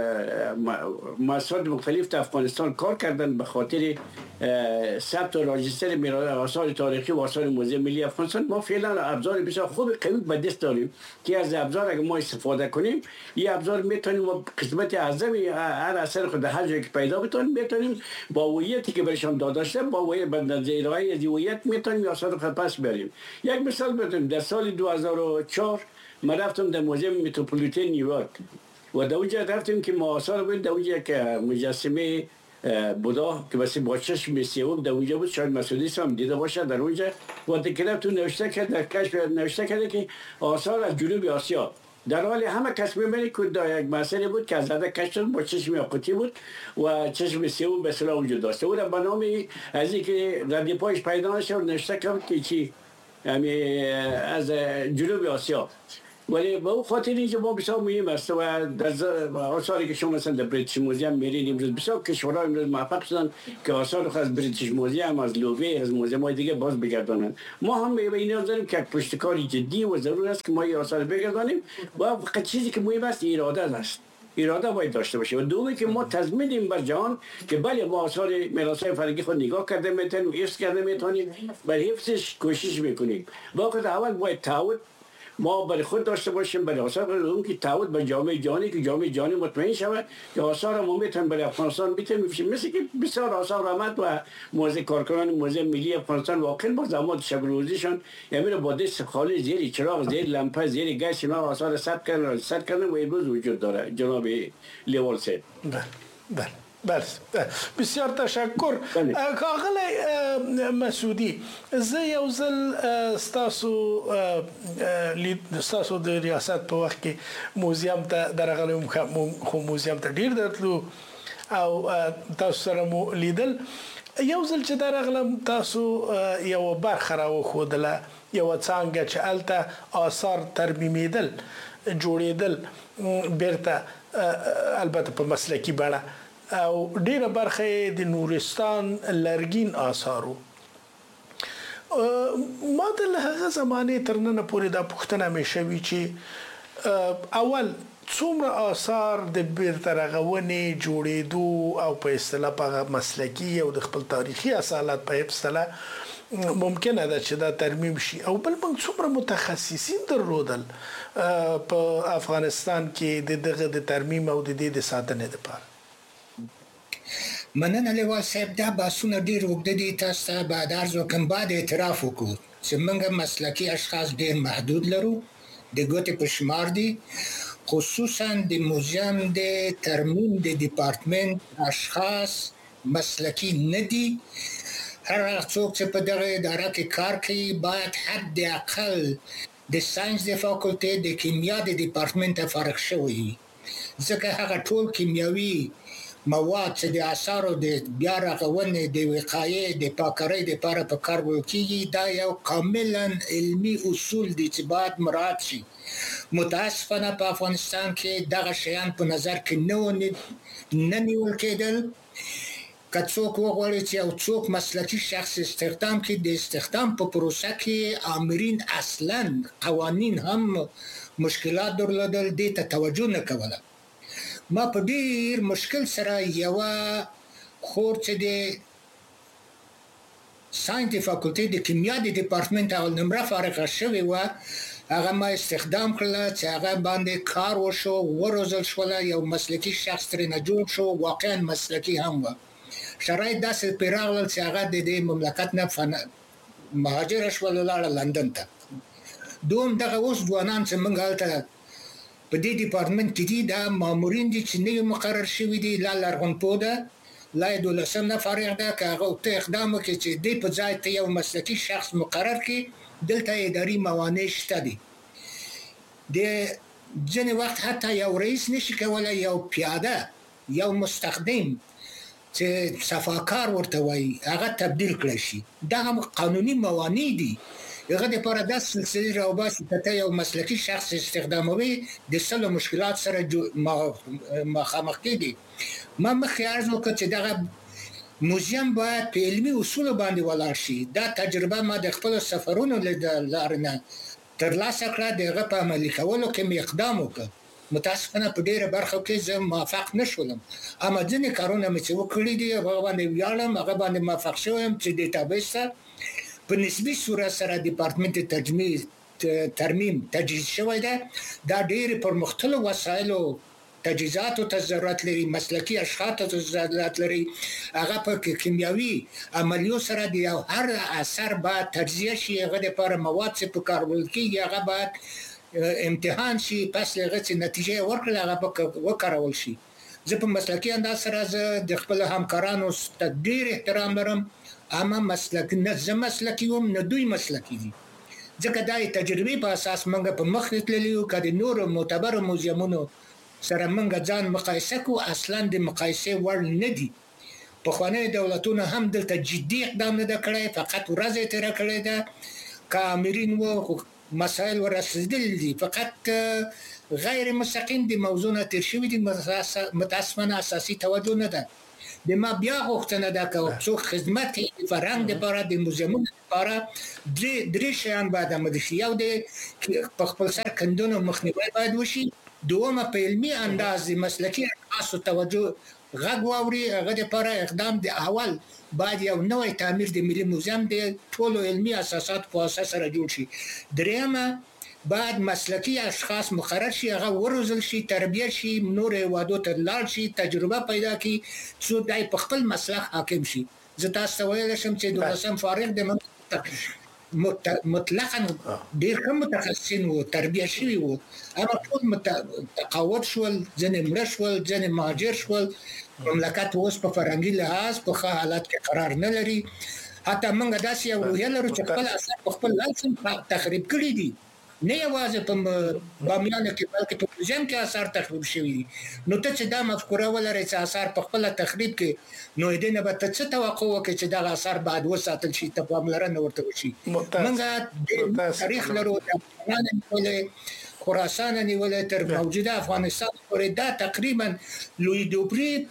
مؤسسات مختلف در افغانستان کار کردن به خاطر ثبت و راجستر آثار تاریخی و آثار موزه ملی افغانستان. ما فعلا ابزار بسیار خوب قوی به دست داریم که از ابزار اگه ما استفاده کنیم این ابزار میتونیم قسمت اعظم هر اثر خود هر جایی که پیدا بتونیم میتونیم با هویتی که برشان داده شده با ارائه از هویت میتونیم آثار خود پس بریم. یک مثال بزنم، در سال 2004 من رفتم در موزه متروپولیتن نیویورک و در اونجا رفتیم که ما آثار بود. در اونجا که مجسمه بودا که واسه با چشم سیوم در اونجا بود، شاید مسئولی هم دیده باشه در اونجا و دکتر تو نوشته کرد در کشف نوشته کرده که آثار از جنوب آسیا، در حالی همه کس می‌بینی که یک مسئله بود که از زده کش شد با چشم یاقوتی بود و چشم سیوم به اصطلاح وجود داشته. او را به نام از اینکه ردی پایش پیدا نشه و نوشته کرد که چی از جنوب آسیا. ولی به اون خاطر اینکه ما بسیار مهم است و در آثاری که شما مثلا در بریتیش موزیم میرین امروز بسیار کشورها امروز موفق شدن که آثار خود از بریتیش موزیم، از لووی، از موزیم های دیگه باز بگردانند. ما هم به این نیاز داریم که پشتکاری جدی و ضرور است که ما این آثار بگردانیم و فقط چیزی که مهم است اراده است. اراده باید داشته باشه و دومی که ما تضمینیم بر جهان که بله ما آثار میراث فرهنگی خود نگاه کرده میتونیم، حفظ کرده میتونیم، بر حفظش کوشش میکنیم. وقت اول باید تعهد ما برای خود داشته باشیم، برای آثار اون که تعهد به جامعه جهانی که جامعه جهانی مطمئن شود که آثار ما میتونن برای افغانستان میتونیم، مثل که بسیار آثار آمد و موزه کارکنان موزه ملی افغانستان واقعا با زمان شب روزیشان یعنی با دست خالی زیر چراغ، زیر لامپ، زیر گاز اینا آثار ثبت کردن و امروز وجود داره جناب لیوال سید. بله بسیار تشکر. آقای مسعودی زه یو ځل ستاسو د ریاست په وخت کې موزیم ته درغلی خو موزیم ته ډیر درتلو او تاسو سره مو لیدل. یو ځل چې درغلم تاسو یو برخه راوښودله، یو څانګه چې هلته آثار ترمیمېدل، جوړېدل بیرته البته په مسلکي بڼه او ډیره برخه د نورستان لرګین آثارو. ما د هغه زمانه تر نن پورې دا پوښتنه مې شوې چې اول څومره آثار د بیرته رغونې جوړېدو او په اصطلاح په مسلکي او د خپل تاریخي اصالت په اصطلاح ممکنه ده چې دا ترمیم شي، او بل موږ څومره متخصصین درلودل په افغانستان کې د دغه د ترمیم او د دې د ساتنې لپاره. مننه لیوال صاحب، دا بحثونه ډیر اوږده دي. تاسو ته باید عرض وکړم، باید اعتراف وکړو چې موږ مسلکي اشخاص ډیر محدود لرو، د ګوتې په شمار دي. خصوصا د موزیم د ترمیم د ډپارټمنټ اشخاص مسلکي نه دي. هر هغه څوک چې په دغه اداره کې کار کوي باید حد اقل د ساينس د فاکولټي د کیمیا د ډپارټمنټ فارغ شوی وي، ځکه هغه ټول کیمیاوي مواد چې د آثارو د بیا رغونې د وقایې د پاکرۍ لپاره په کار وړل کېږي، دا یو کاملا علمي اصول دي چې باید مراعات شي. متاسفانه په افغانستان کې دغه شیان په نظر کې نه نیول کېدل. که څوک وغواړي چې یو څوک مسلکي شخص استخدام کړي، د استخدام په پروسه کې آمرین اصلا قوانین هم مشکلات درلودل، دې ته توجه نه کوله. ما په ډیر مشکل سره یو خور چې د ساينس د فاکولټي د کیمیا د ډپارټمنټ اول نمره فارغه شوې و، هغه ما استخدام کړل چې هغه باندې کار وشو، وروزل شول، یو مسلکي شخص ترې جوړ شو، واقعا مسلکي هم و. شرایط داسې پیراغلل چې هغه د دې مملکت نه مهاجر شول، لاړ لندن ته. دوم دغه اوس ځوانان چې موږ هلته په دې ډپارټمنټ کې دي، دا مامورین دي چې نوي مقرر شوي دي، لا لرغونپوه ده، لا یې 12 نه فارغ ده. که هغه ته اقدام وکړي چې دې په ځای ته یو مسلکي شخص مقرر کړي، دلته اداري موانع شته دي. د ځینې وخت حتی یو رئیس نشي کولی یو پیاده، یو مستخدم چې صفاکار ورته وایي، هغه تبدیل کړی شي. دا هم قانوني موانع دي. هغه د لپاره د سلسله راوباسي ته یو مسلکي شخص استخداموي، د سلو مشکلات سره مخامخ کېږي. ما مخکې عرض وکړ چې دغه موزیم باید په علمي اصولو باندې ولاړ شي. دا تجربه ما د خپل سفرونو له لارې نه ترلاسه کړه، د هغه په عملي کولو کې مې اقدام وکړ. متاسفانه په ډیره برخو کې زه موفق نشولم، اما ځینې کارونه مې چې وکړي دي هغه باندې ویاړم، هغه باندې موفق شوم چې ډیټابیس ته په نسبي صورت سره ډپارټمنټ ترمیم تجهیز شوی ده. دا ډېر پرمختللو وسایلو تجهیزاتو ته ضرورت لري، مسلکي اشخاصو ته ضرورت لري. هغه په کیمیاوي عملیو سره د یو هر اثر باید تجزیه شي، هغه لپاره مواد چې په کار وړل کېږي هغه باید امتحان شي، پس هغه چې نتیجه ورکړل هغه به وکارول شي. زه په مسلکي انداز سره زه د خپل همکارانو ته ډېر احترام لرم، اما مسلک نه زه مسلکي وم نه دوی مسلکي دي، ځکه دا تجربې په اساس موږ په مخ تللی یو. که د نورو معتبرو موزیمونو سره موږ ځان مقایسه کوو، اصلا د مقایسې وړ نه دي. پخواني دولتونه هم دلته جدي اقدام نه ده کړی، فقط ورځ یې تېره کړې ده. که آمرین و مسائل ورسیدل دي، فقط غیر مستقیم د موضوع نه تیر شوی دي، متاسفانه اساسي توجه نه ده. د ما بیا غوښتنه ده که څوک خدمت کوي د فرهنګ لپاره، د موزیمونو لپاره درې شیان باید عملي شي. یو د په خپل سر کندونو مخنیوی باید وشي، دومه په علمي انداز د مسلکي اشخاصو توجه غږ واوري، هغه لپاره اقدام د اول باید یو نوی تعمیر د ملي موزیم د ټولو علمي اساسات په اساس سره جوړ شي. دریمه باید مسلکی اشخاص مقرر شي، هغه وروزل شي، تربیه شي، نور هیوادو ته لاړ شي، تجربه پیدا کړي، څو دای په خپل مسلک حاکم شي. زه تاسو ته ویل شم چې دولسم فارغ د مطلقاً ډیر کم متخصصین وو، تربیه شوي وو، اما ټول تقاعد شول، ځنې مړه شول، ځنې مهاجر شول. مملکت اوس په فرهنګي لحاظ په ښه حالت کې قرار نه لري. حتی موږ داسې یو روحیه لرو چې خپل اثار په خپل لاس تخریب کړي دي، نه یوازې په بامیان کې بلکې په موزیم کې آثار تخریب شوي دي. نو ته چې دا مفکوره ولرې چې آثار په خپل تخریب کې، نو دې نه به ته څه توقع وکړې چې دا آثار بعد وساتل شي، ته پاملرنه ورته وشي. موږ تاریخ لرو، د خراسان نیولې تر موجوده افغانستان پورې، دا تقریبا لوی دوبري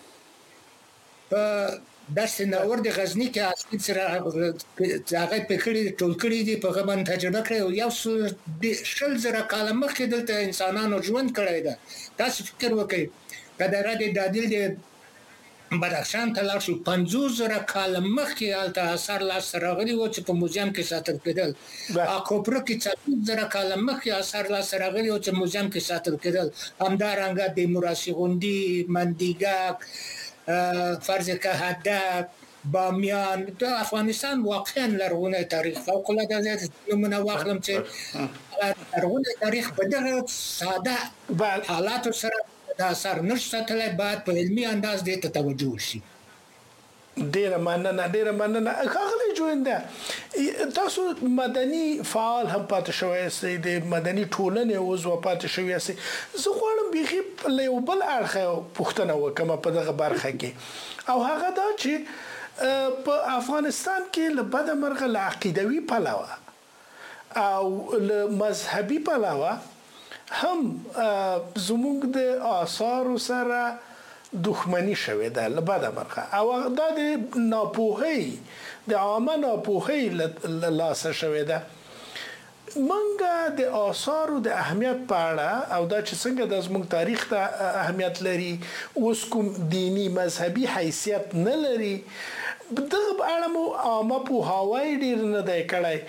په داسې ناور د غزنی کې اصلي سره هغه پکړې ټول کړې دي، په غبن تجربه کړې، یو شل زره کاله مخکې دلته انسانانو ژوند کړی ده. تاسو فکر وکړئ کله د دادل د بدخشان ته لاړ شو، 50 زره کاله مخکې هلته آثار لاس راغلي وو چې په موزیم کې ساتل کېدل. اکوپره کې 40 زره کاله مخکې آثار لاس راغلي وو چې موزیم کې ساتل کېدل. همدارنګه د موراثي غونډۍ، مندیګک، فرض که هدف، بامیان، د افغانستان واقعا لرغونی تاریخ فوق العاده زیات نمونه واخلم چې لرغونی تاریخ په دغه ساده حالاتو سره د اثر نشته تلای، باید په علمي انداز دې ته توجه وشي. ډیره مننه ښاغلی جوینده. تاسو مدني فعال هم پاتې شوی یاستئ، د مدني ټولنې عضو پاتې شوی یاستئ. زه غواړم بیخي له یو بل اړخه پوښتنه وکړم په دغه برخه کې، او هغه دا چې په افغانستان کې له بده مرغه له عقیدوي پلوه او له مذهبي پلوه هم زموږ د آثارو سره دښمنی شوې ده له بده مرغه، او دا د ناپوهۍ، د عامه ناپوهۍ له لاسه شوې ده. منګه د آثارو د اهمیت په اړه او دا چې څنګه د زموږ تاریخ ته اهمیت لري، اوس کوم دینی مذهبي حیثیت نه لري، دغه په اړه مو عامه پوهاوی ډیر نه دی کړی.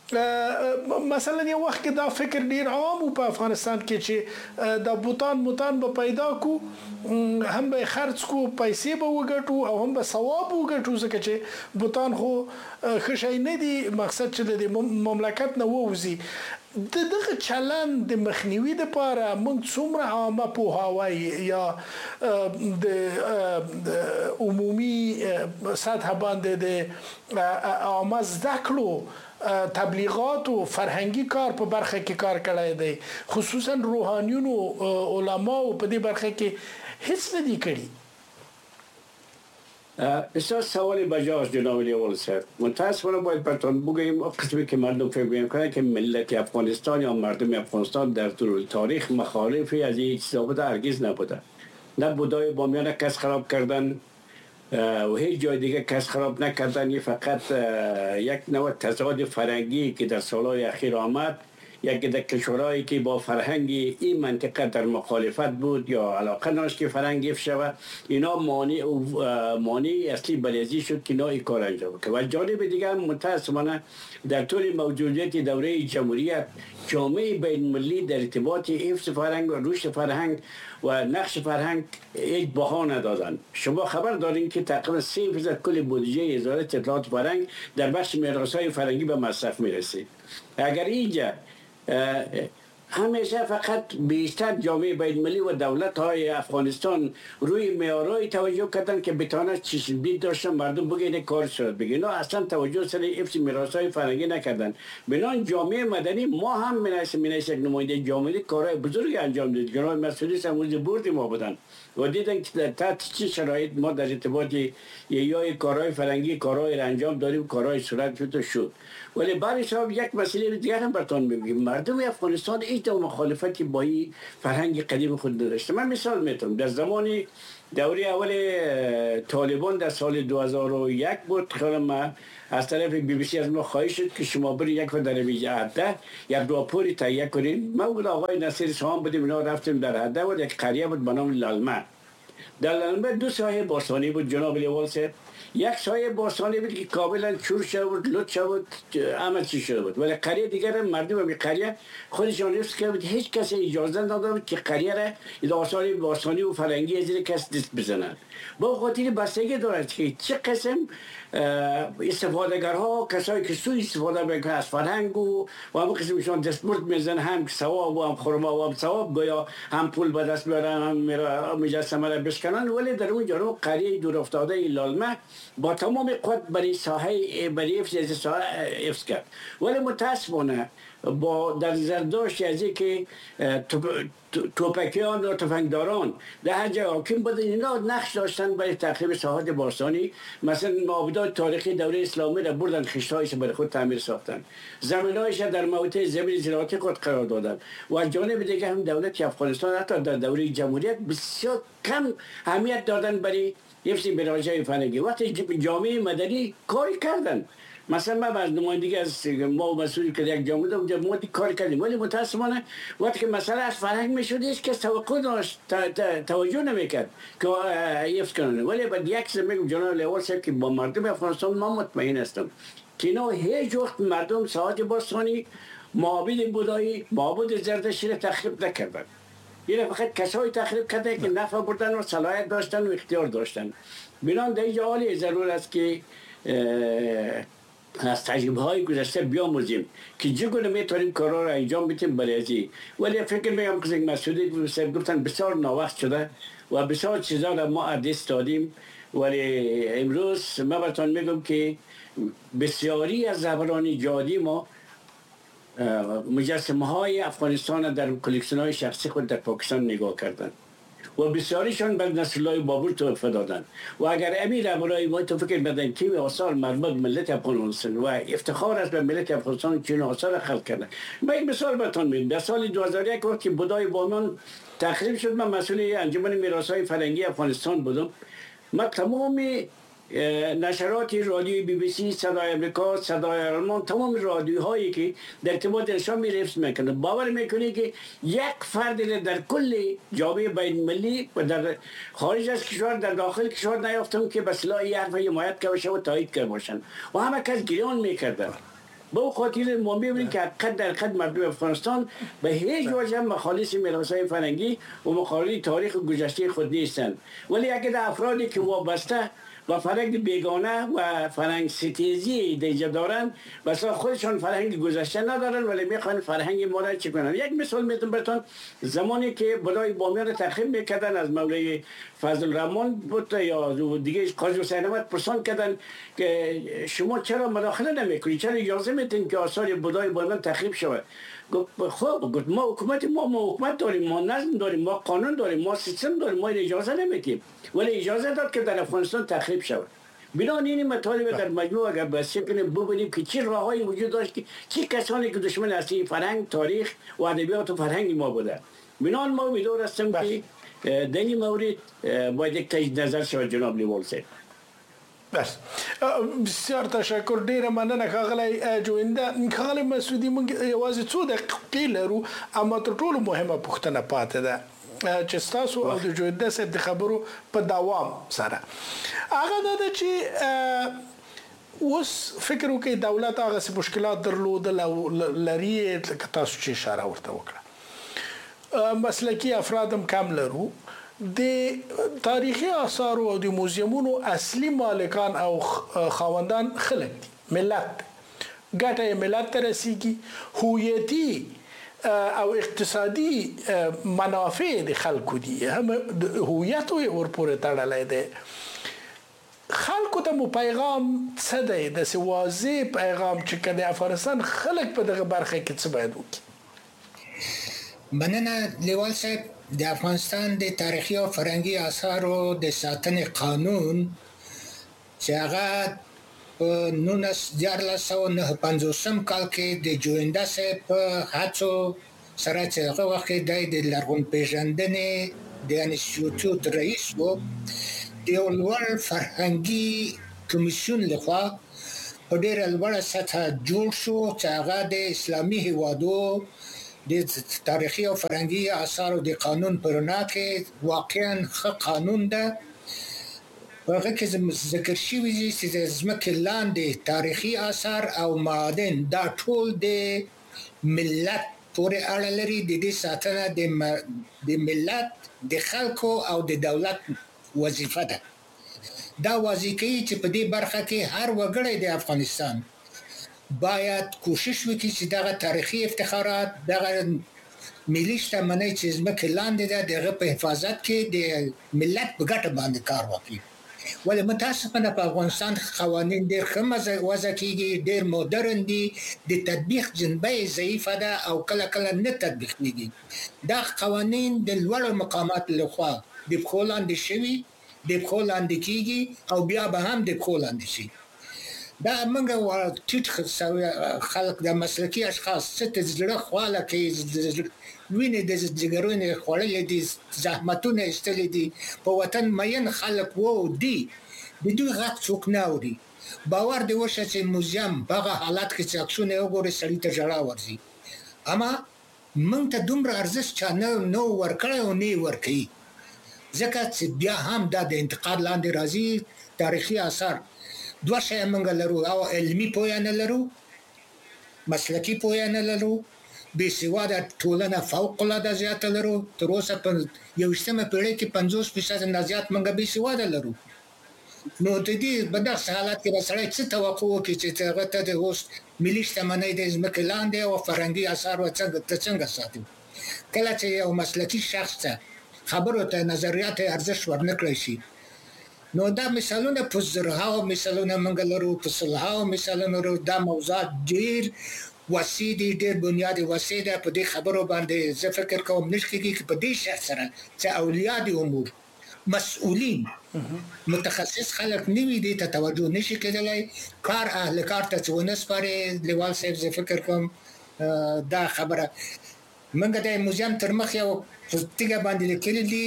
مثلا یو وخت کې دا فکر ډیر عام په افغانستان کې چې د بوتان به پیدا کو، هم به خرڅ کو، پیسې به وګټو او هم به ثواب وګټو، ځکه چې بوتان خو ښه شی نه دی، مقصد چې د مملکت نه ووځي. دغه چلند د مخنیوي لپاره موږ څومره عامه پوهاوی یا د عمومي سطح باندې د عامه زده کړو تبلیغات او فرهنګي کار په برخه کې کار کړی دی، خصوصا روحانیونو علماو په دې برخه کې هیڅ نه دی کړی. بسیار سوالی بجاست جناب لیوال صاحب. متاسفانه باید براتون بگویم قسمی که مردم فکر میکنند که ملت افغانستان یا مردم افغانستان در طول تاریخ مخالفی از این چیزا بوده، هرگز نبوده. نه بودای بامیان کس خراب کردن و هیچ جای دیگه کس خراب نکردن. این فقط یک نوع تضاد فرهنگی که در سالهای اخیر آمد، یکی در کشورهایی که با فرهنگ این منطقه در مخالفت بود یا علاقه نداشت که فرهنگ حفظ شود، اینا مانع اصلی بلزی شد که اینا این کار انجام بکنه. و جانب دیگر متاسفانه در طول موجودیت دوره جمهوریت جامعه بین المللی در ارتباط حفظ فرهنگ و رشد فرهنگ و نقش فرهنگ هیچ بها ندادن. شما خبر دارین که تقریبا 3% کل بودجه وزارت اطلاعات فرهنگ در بخش میراث‌های فرهنگی به مصرف میرسه. اگر اینجا همیشه فقط بیشتر جامعه بین‌المللی و دولت‌های افغانستان روی معیارهای توجه کردن که بتونه چشمدید داشتن مردم بگن کار شد بگن. نه اصلا توجه سر حفظ میراث‌های فرهنگی نکردن. بنان جامعه مدنی ما هم مناسب یک نماینده جامعه کارهای بزرگی انجام داد. جناب مسئولی سموز برد ما بودن و دیدن که در تحت چه شرایط ما در ارتباط یا کارهای فرهنگی کارهای انجام داریم کارهای صورت شد. ولی برای صاحب یک مسئله دیگر هم براتون میگم. مردم افغانستان هیچ مخالفتی با این فرهنگ قدیم خود نداشته. من مثال میتونم در زمان دوره اول طالبان در سال 2001 بود خیلی ما از طرف BBC از ما خواهش شد که شما برید یک در حده یک راپوری تهیه کنین. ما بود آقای نصیر سهام بودیم اینا رفتیم در حده بود یک قریه بود به نام لالمه. در لالمه دو سایه باستانی بود جناب لیوال صاحب. یک سایه باستانی بود که کاملا چور شده بود لط شده بود همه چی شده بود ولی قریه دیگر مردم به قریه خودشان حفظ کرده بود. هیچ کسی اجازه نداده بود که قریه را این آثار باستانی و فرهنگی از این کس دست بزنند. با خاطر بستگی دارد که چه قسم استفادهگرها کسایی که سوء استفاده میکنن از فرهنگ و همون قسمشان دستمرد میزن هم ثواب و هم خرما و هم ثواب گویا هم پول به دست بیارن هم مجسمه را بشکنن. ولی در اون جانب قریه دور افتاده لالمه با تمام قوت برای ساحه برای حفظ ساحه حفظ کرد. ولی متاسفانه با در زرداشت از که توپکیان و تفنگداران در هر جای حاکم بودن اینا نقش داشتن برای تخریب ساحات باستانی. مثلا معابدات تاریخی دوره اسلامی را بردن خشت‌هایش برای خود تعمیر ساختن زمین‌هایش در موضع زمین زراعتی خود قرار دادن و از جانب دیگه هم دولت افغانستان حتی در دوره جمهوریت بسیار کم اهمیت دادن برای حفظ میراث‌های فرهنگی. وقتی جامعه مدنی کاری کردن مثلا ما از نمایندگی از ما مسئولی که یک جامعه اونجا ما کار کردیم ولی متاسفانه وقتی که مسئله از فرهنگ میشد هیچ کس توجه نمیکرد که حفظ کنن. ولی بعد یک چیز میگم جناب لیوال صاحب که با مردم افغانستان ما مطمئن هستم که اینا هیچ وقت مردم ساحات باستانی معابد بودایی معبد زردشتی را تخریب نکردن. این فقط کسایی تخریب کرده که نفع بردن و صلاحیت داشتن و اختیار داشتن. بنان در اینجا حالی ضرور است که از تجربه های گذشته بیاموزیم که چگونه میتونیم کارا را انجام بدیم برای ازی. ولی فکر میگم که مسئولی گفتن بسیار ناوقت شده و بسیار چیزا را ما از دست دادیم. ولی امروز من براتون میگم که بسیاری از زبران جادی ما مجسمه های افغانستان در کلکسیون های شخصی خود در پاکستان نگاه کردن و بسیاریشان بر نسل‌های بابور تحفه دادن و اگر امیر برای ما تو فکر بدن که آثار مربوط ملت افغانستان و افتخار است به ملت افغانستان که این آثار خلق کردن. من یک مثال براتون میگم. در سال 2001 وقتی بودای بامیان تخریب شد من مسئول انجمن میراث‌های فرهنگی افغانستان بودم. من تمام نشرات رادیوی BBC صدای امریکا صدای آلمان تمام رادیوهایی که در ارتباط نشان می‌رفت میکنه باور میکنی که یک فرد در کل جامعه بین‌المللی و در خارج از کشور در داخل کشور نیافتم که به صلاح این حرف حمایت کرده باشه و تایید کرده باشن و همه کس گریان میکردن. با خاطر ما می‌بینیم که قد در قد مردم افغانستان به هیچ وجه مخالص میراث‌های فرهنگی و مخالف تاریخ گذشته خود نیستند. ولی اگر افرادی که وابسته و فرهنگ بیگانه و فرهنگ ستیزی دیگه دارن مثلا خودشان فرهنگ گذشته ندارن ولی میخوان فرهنگ ما را چی کنن. یک مثال میتونم براتون زمانی که بدای بامیان را تخریب میکردن از مولای فضل الرحمن بود یا دیگه قاضی حسین احمد پرسان کردن که شما چرا مداخله نمیکنید چرا اجازه میدین که آثار بدای بامیان تخریب شود. گفت ما حکومت داریم ما نظم داریم ما قانون داریم ما سیستم داریم ما اجازه نمیدیم ولی اجازه داد که در افغانستان تخریب شود. بنابراین این مطالب در مجموع اگر بحث کنیم ببینیم که چه راههایی وجود داشت که چه کسانی که دشمن اصلی فرهنگ تاریخ و ادبیات و فرهنگ ما بوده. بنابراین ما امیدوار هستیم که در این مورد باید یک تجدید نظر شود جناب لیوال صاحب. بس بسیار تشکر ډیره مننه ښاغلی جوینده. ښاغلی مسعودي موږ یوازې څو دقیقې لرو اما تر ټولو مهمه پوښتنه پاتې ده چې ستاسو او د جوینده صاحب د خبرو په دوام سره هغه دا ده چې اوس فکر وکړئ دولت هغسې مشکلات درلودل او لري لکه تاسو چې اشاره ورته وکړه مسلکي افراد هم کم لرو. د تاریخي آثارو او د موزیمونو اصلي مالکان او خاوندان خلک دي ملت ګټه ملت ته رسیږي هویتي او اقتصادي منافع د خلکو دي هم هویت ورپورې تړلې ده. خلکو ته مو پیغام څه دی د واضح پیغام چې کله افغانستان خلک په دغه برخه کې څه باید وکړي؟ مننه لیوال صاحب. د افغانستان د تاریخي او فرهنګي آثارو د ساتنې قانون چې هغه په 1959 کال کې د جویندا صاحب په هڅو سره چې هغه وخت د لرغون پیژندنې د انسټیټیوټ رئیس وو د لوړ فرهنګي کمیسیون لخوا په ډېر لوړه سطحه جوړ شو چې هغه د اسلامي هیوادو د تاریخي او فرهنګي آثارو د قانون پر رڼا کې واقعا ښه قانون ده. هغه کې ذکر شوی دی چې د ځمکې لاندې تاریخي آثار او معادن دا ټول د ملت پورې اړه لري. د دې ساتنه د ملت د خلکو او د دولت وظیفه ده. دا وظیفه چې په دې برخه کې هر وګړی د افغانستان باید کوشش وکړي چې دغه تاریخي افتخارات، دغه ملي شتمنۍ چې ځمکې لاندې ده، دغه په حفاظت کې د ملت په ګټه باندې کار وکړي. ولې متاسفانه په افغانستان قوانین ډېر ښه وضع کیږي، ډېر مدرن دي، د تطبیق جنبه یې ضعیفه ده او کله کله نه تطبیق کیږي. دا قوانین د لوړو مقاماتو لخوا د پښو لاندې شوي، د پښو لاندې کیږي او بیا به هم د پښو لاندې شي. دا موږ ټیټ خلک د مسلکي اشخاص څه ته زړه خواله کوي، وینې د جګرونې خوړلې دي، زحمتونه ایستلي دي، په وطن مین خلک وو دي، د دوی غږ څوک نه اوري. باور دې وشه چې موزیم په هغه حالت کې چې عکسونه وګوري سړي ته ژړا ورځي. اما موږ ته دومره ارزښت چا نه ورکړی او نه ورکوي، ځکه چې بیا هم دا د انتقاد لاندې راځي. تاریخي آثار دوه شیان موږ لرو، او علمي پوهه نه لرو، مسلکي پوهه نه لرو، بېسواده ټولنه فوق العاده زیاته لرو. تر اوسه په 21مه پېړۍ کې 50% نه زیات موږ بېسواده لرو. نو د دې په داسې حالت کې به سړی څه توقع وکړي چې هغه ته د اوس ملي شتمنۍ د ځمکې لاندې او فرهنګي آثار څنګه ساتي؟ کله چې یو مسلکي شخص ته خبرو ته نظریات ارزښت ورنکړی شي، نو دا مثالونه په زرهاو مثالونه موږ لرو، په سلهاو مثالونه لرو. دا موضوعات ډېر وسیع دي، ډېر بنیادي وسیع ده. په دې خبرو باندې زه فکر کوم نه کېږي چې په دې شخص سره چې اولیاء د امور، مسؤلین، متخصص خلک نه وي، دې ته توجه نشي کېدلی. کار اهل کار ته ونه سپاري. لیوال صاحب زه فکر کوم دا خبره موږ د موزیم تر مخ یو تیږه باندې لیکلي دي: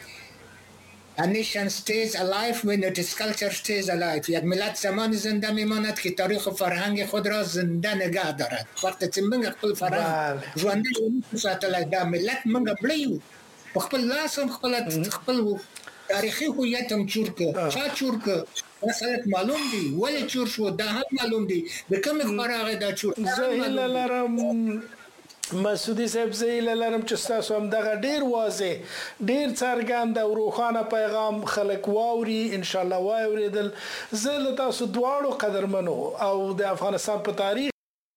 A nation stays alive when its culture stays alive. یک ملت زمان زنده میماند که تاریخ و فرهنگ خود را زنده نگه دارد. وقتی چې موږ خپل فرهنګ ژوندی وساتلی، دا ملت موږ مړیو، په خپل لاس هم خپل تاریخي هویت هم چور که. چا چور که؟ دا خلک معلوم دي ولې چور شو، دا هم معلوم دي د کومې خبره هغه دا چور. زه هیله لرم مسعودي صاحب، زه هیله لرم چې ستاسو هم دغه ډېر واضح، ډېر څرګند او روښانه پیغام خلک واوري، انشاءالله واورېدل. زه له تاسو دواړو قدرمنو او د افغانستان په تاریخ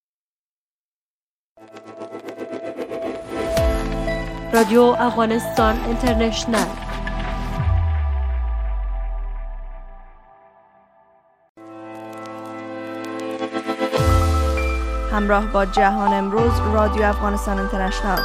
رادیو افغانستان اینترنشنل. همراه با جهان امروز، رادیو افغانستان اینترنشنل.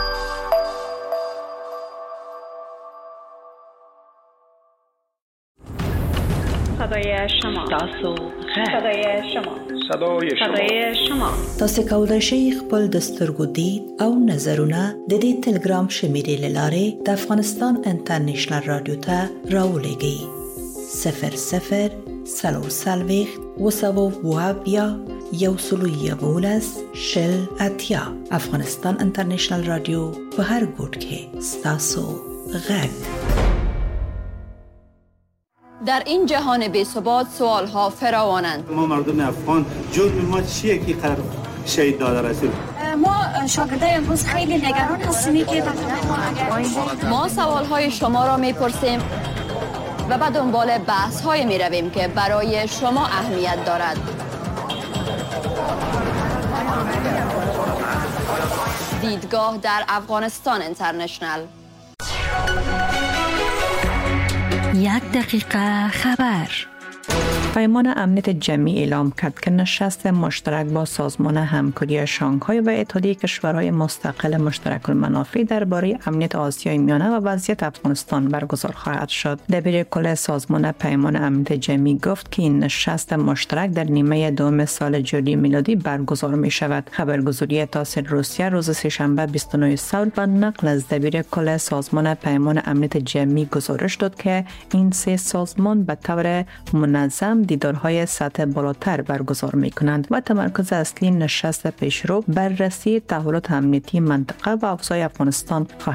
صدای شما، صدای شما، صدای شما. تاسو کولای شئ خپل دستورګو دید او نظرونه د دې ټلګرام شمیرې لاره د افغانستان انټرنیشنل رادیو ته راولېږئ. 00 وسوابیا یوسلویه شل اتیا. افغانستان انټرنیشنل رادیو په هر ګوټ کې ستاسو غږ. در این جهان بی‌ثبات سوالها فراوانند. ما مردم افغان جرم ما چیه که قرار شهید داده رسول؟ ما شاگردای امروز خیلی نگران هستیم که ما سوالهای شما را میپرسیم و به دنبال بحث‌های می‌رویم که برای شما اهمیت دارد. دیدگاه در افغانستان اینترنشنل. 1 دقیقه خبر. پیمان امنیت جمعی اعلام کرد که نشست مشترک با سازمان همکاری شانگهای و اتحادیه کشورهای مستقل مشترک المنافع درباره امنیت آسیای میانه و وضعیت افغانستان برگزار خواهد شد. دبیر کل سازمان پیمان امنیت جمعی گفت که این نشست مشترک در نیمه دوم سال جاری میلادی برگزار می شود. خبرگزاری تاس روسیه روز سه‌شنبه 29 سال با نقل از دبیر کل سازمان پیمان امنیت جمعی گزارش داد که این سه سازمان به طور منظم دیدارهای سطح بالاتر برگزار می کنند و تمرکز اصلی نشست پیشرو بررسی تحولات امنیتی منطقه و افزایش افغانستان خواهد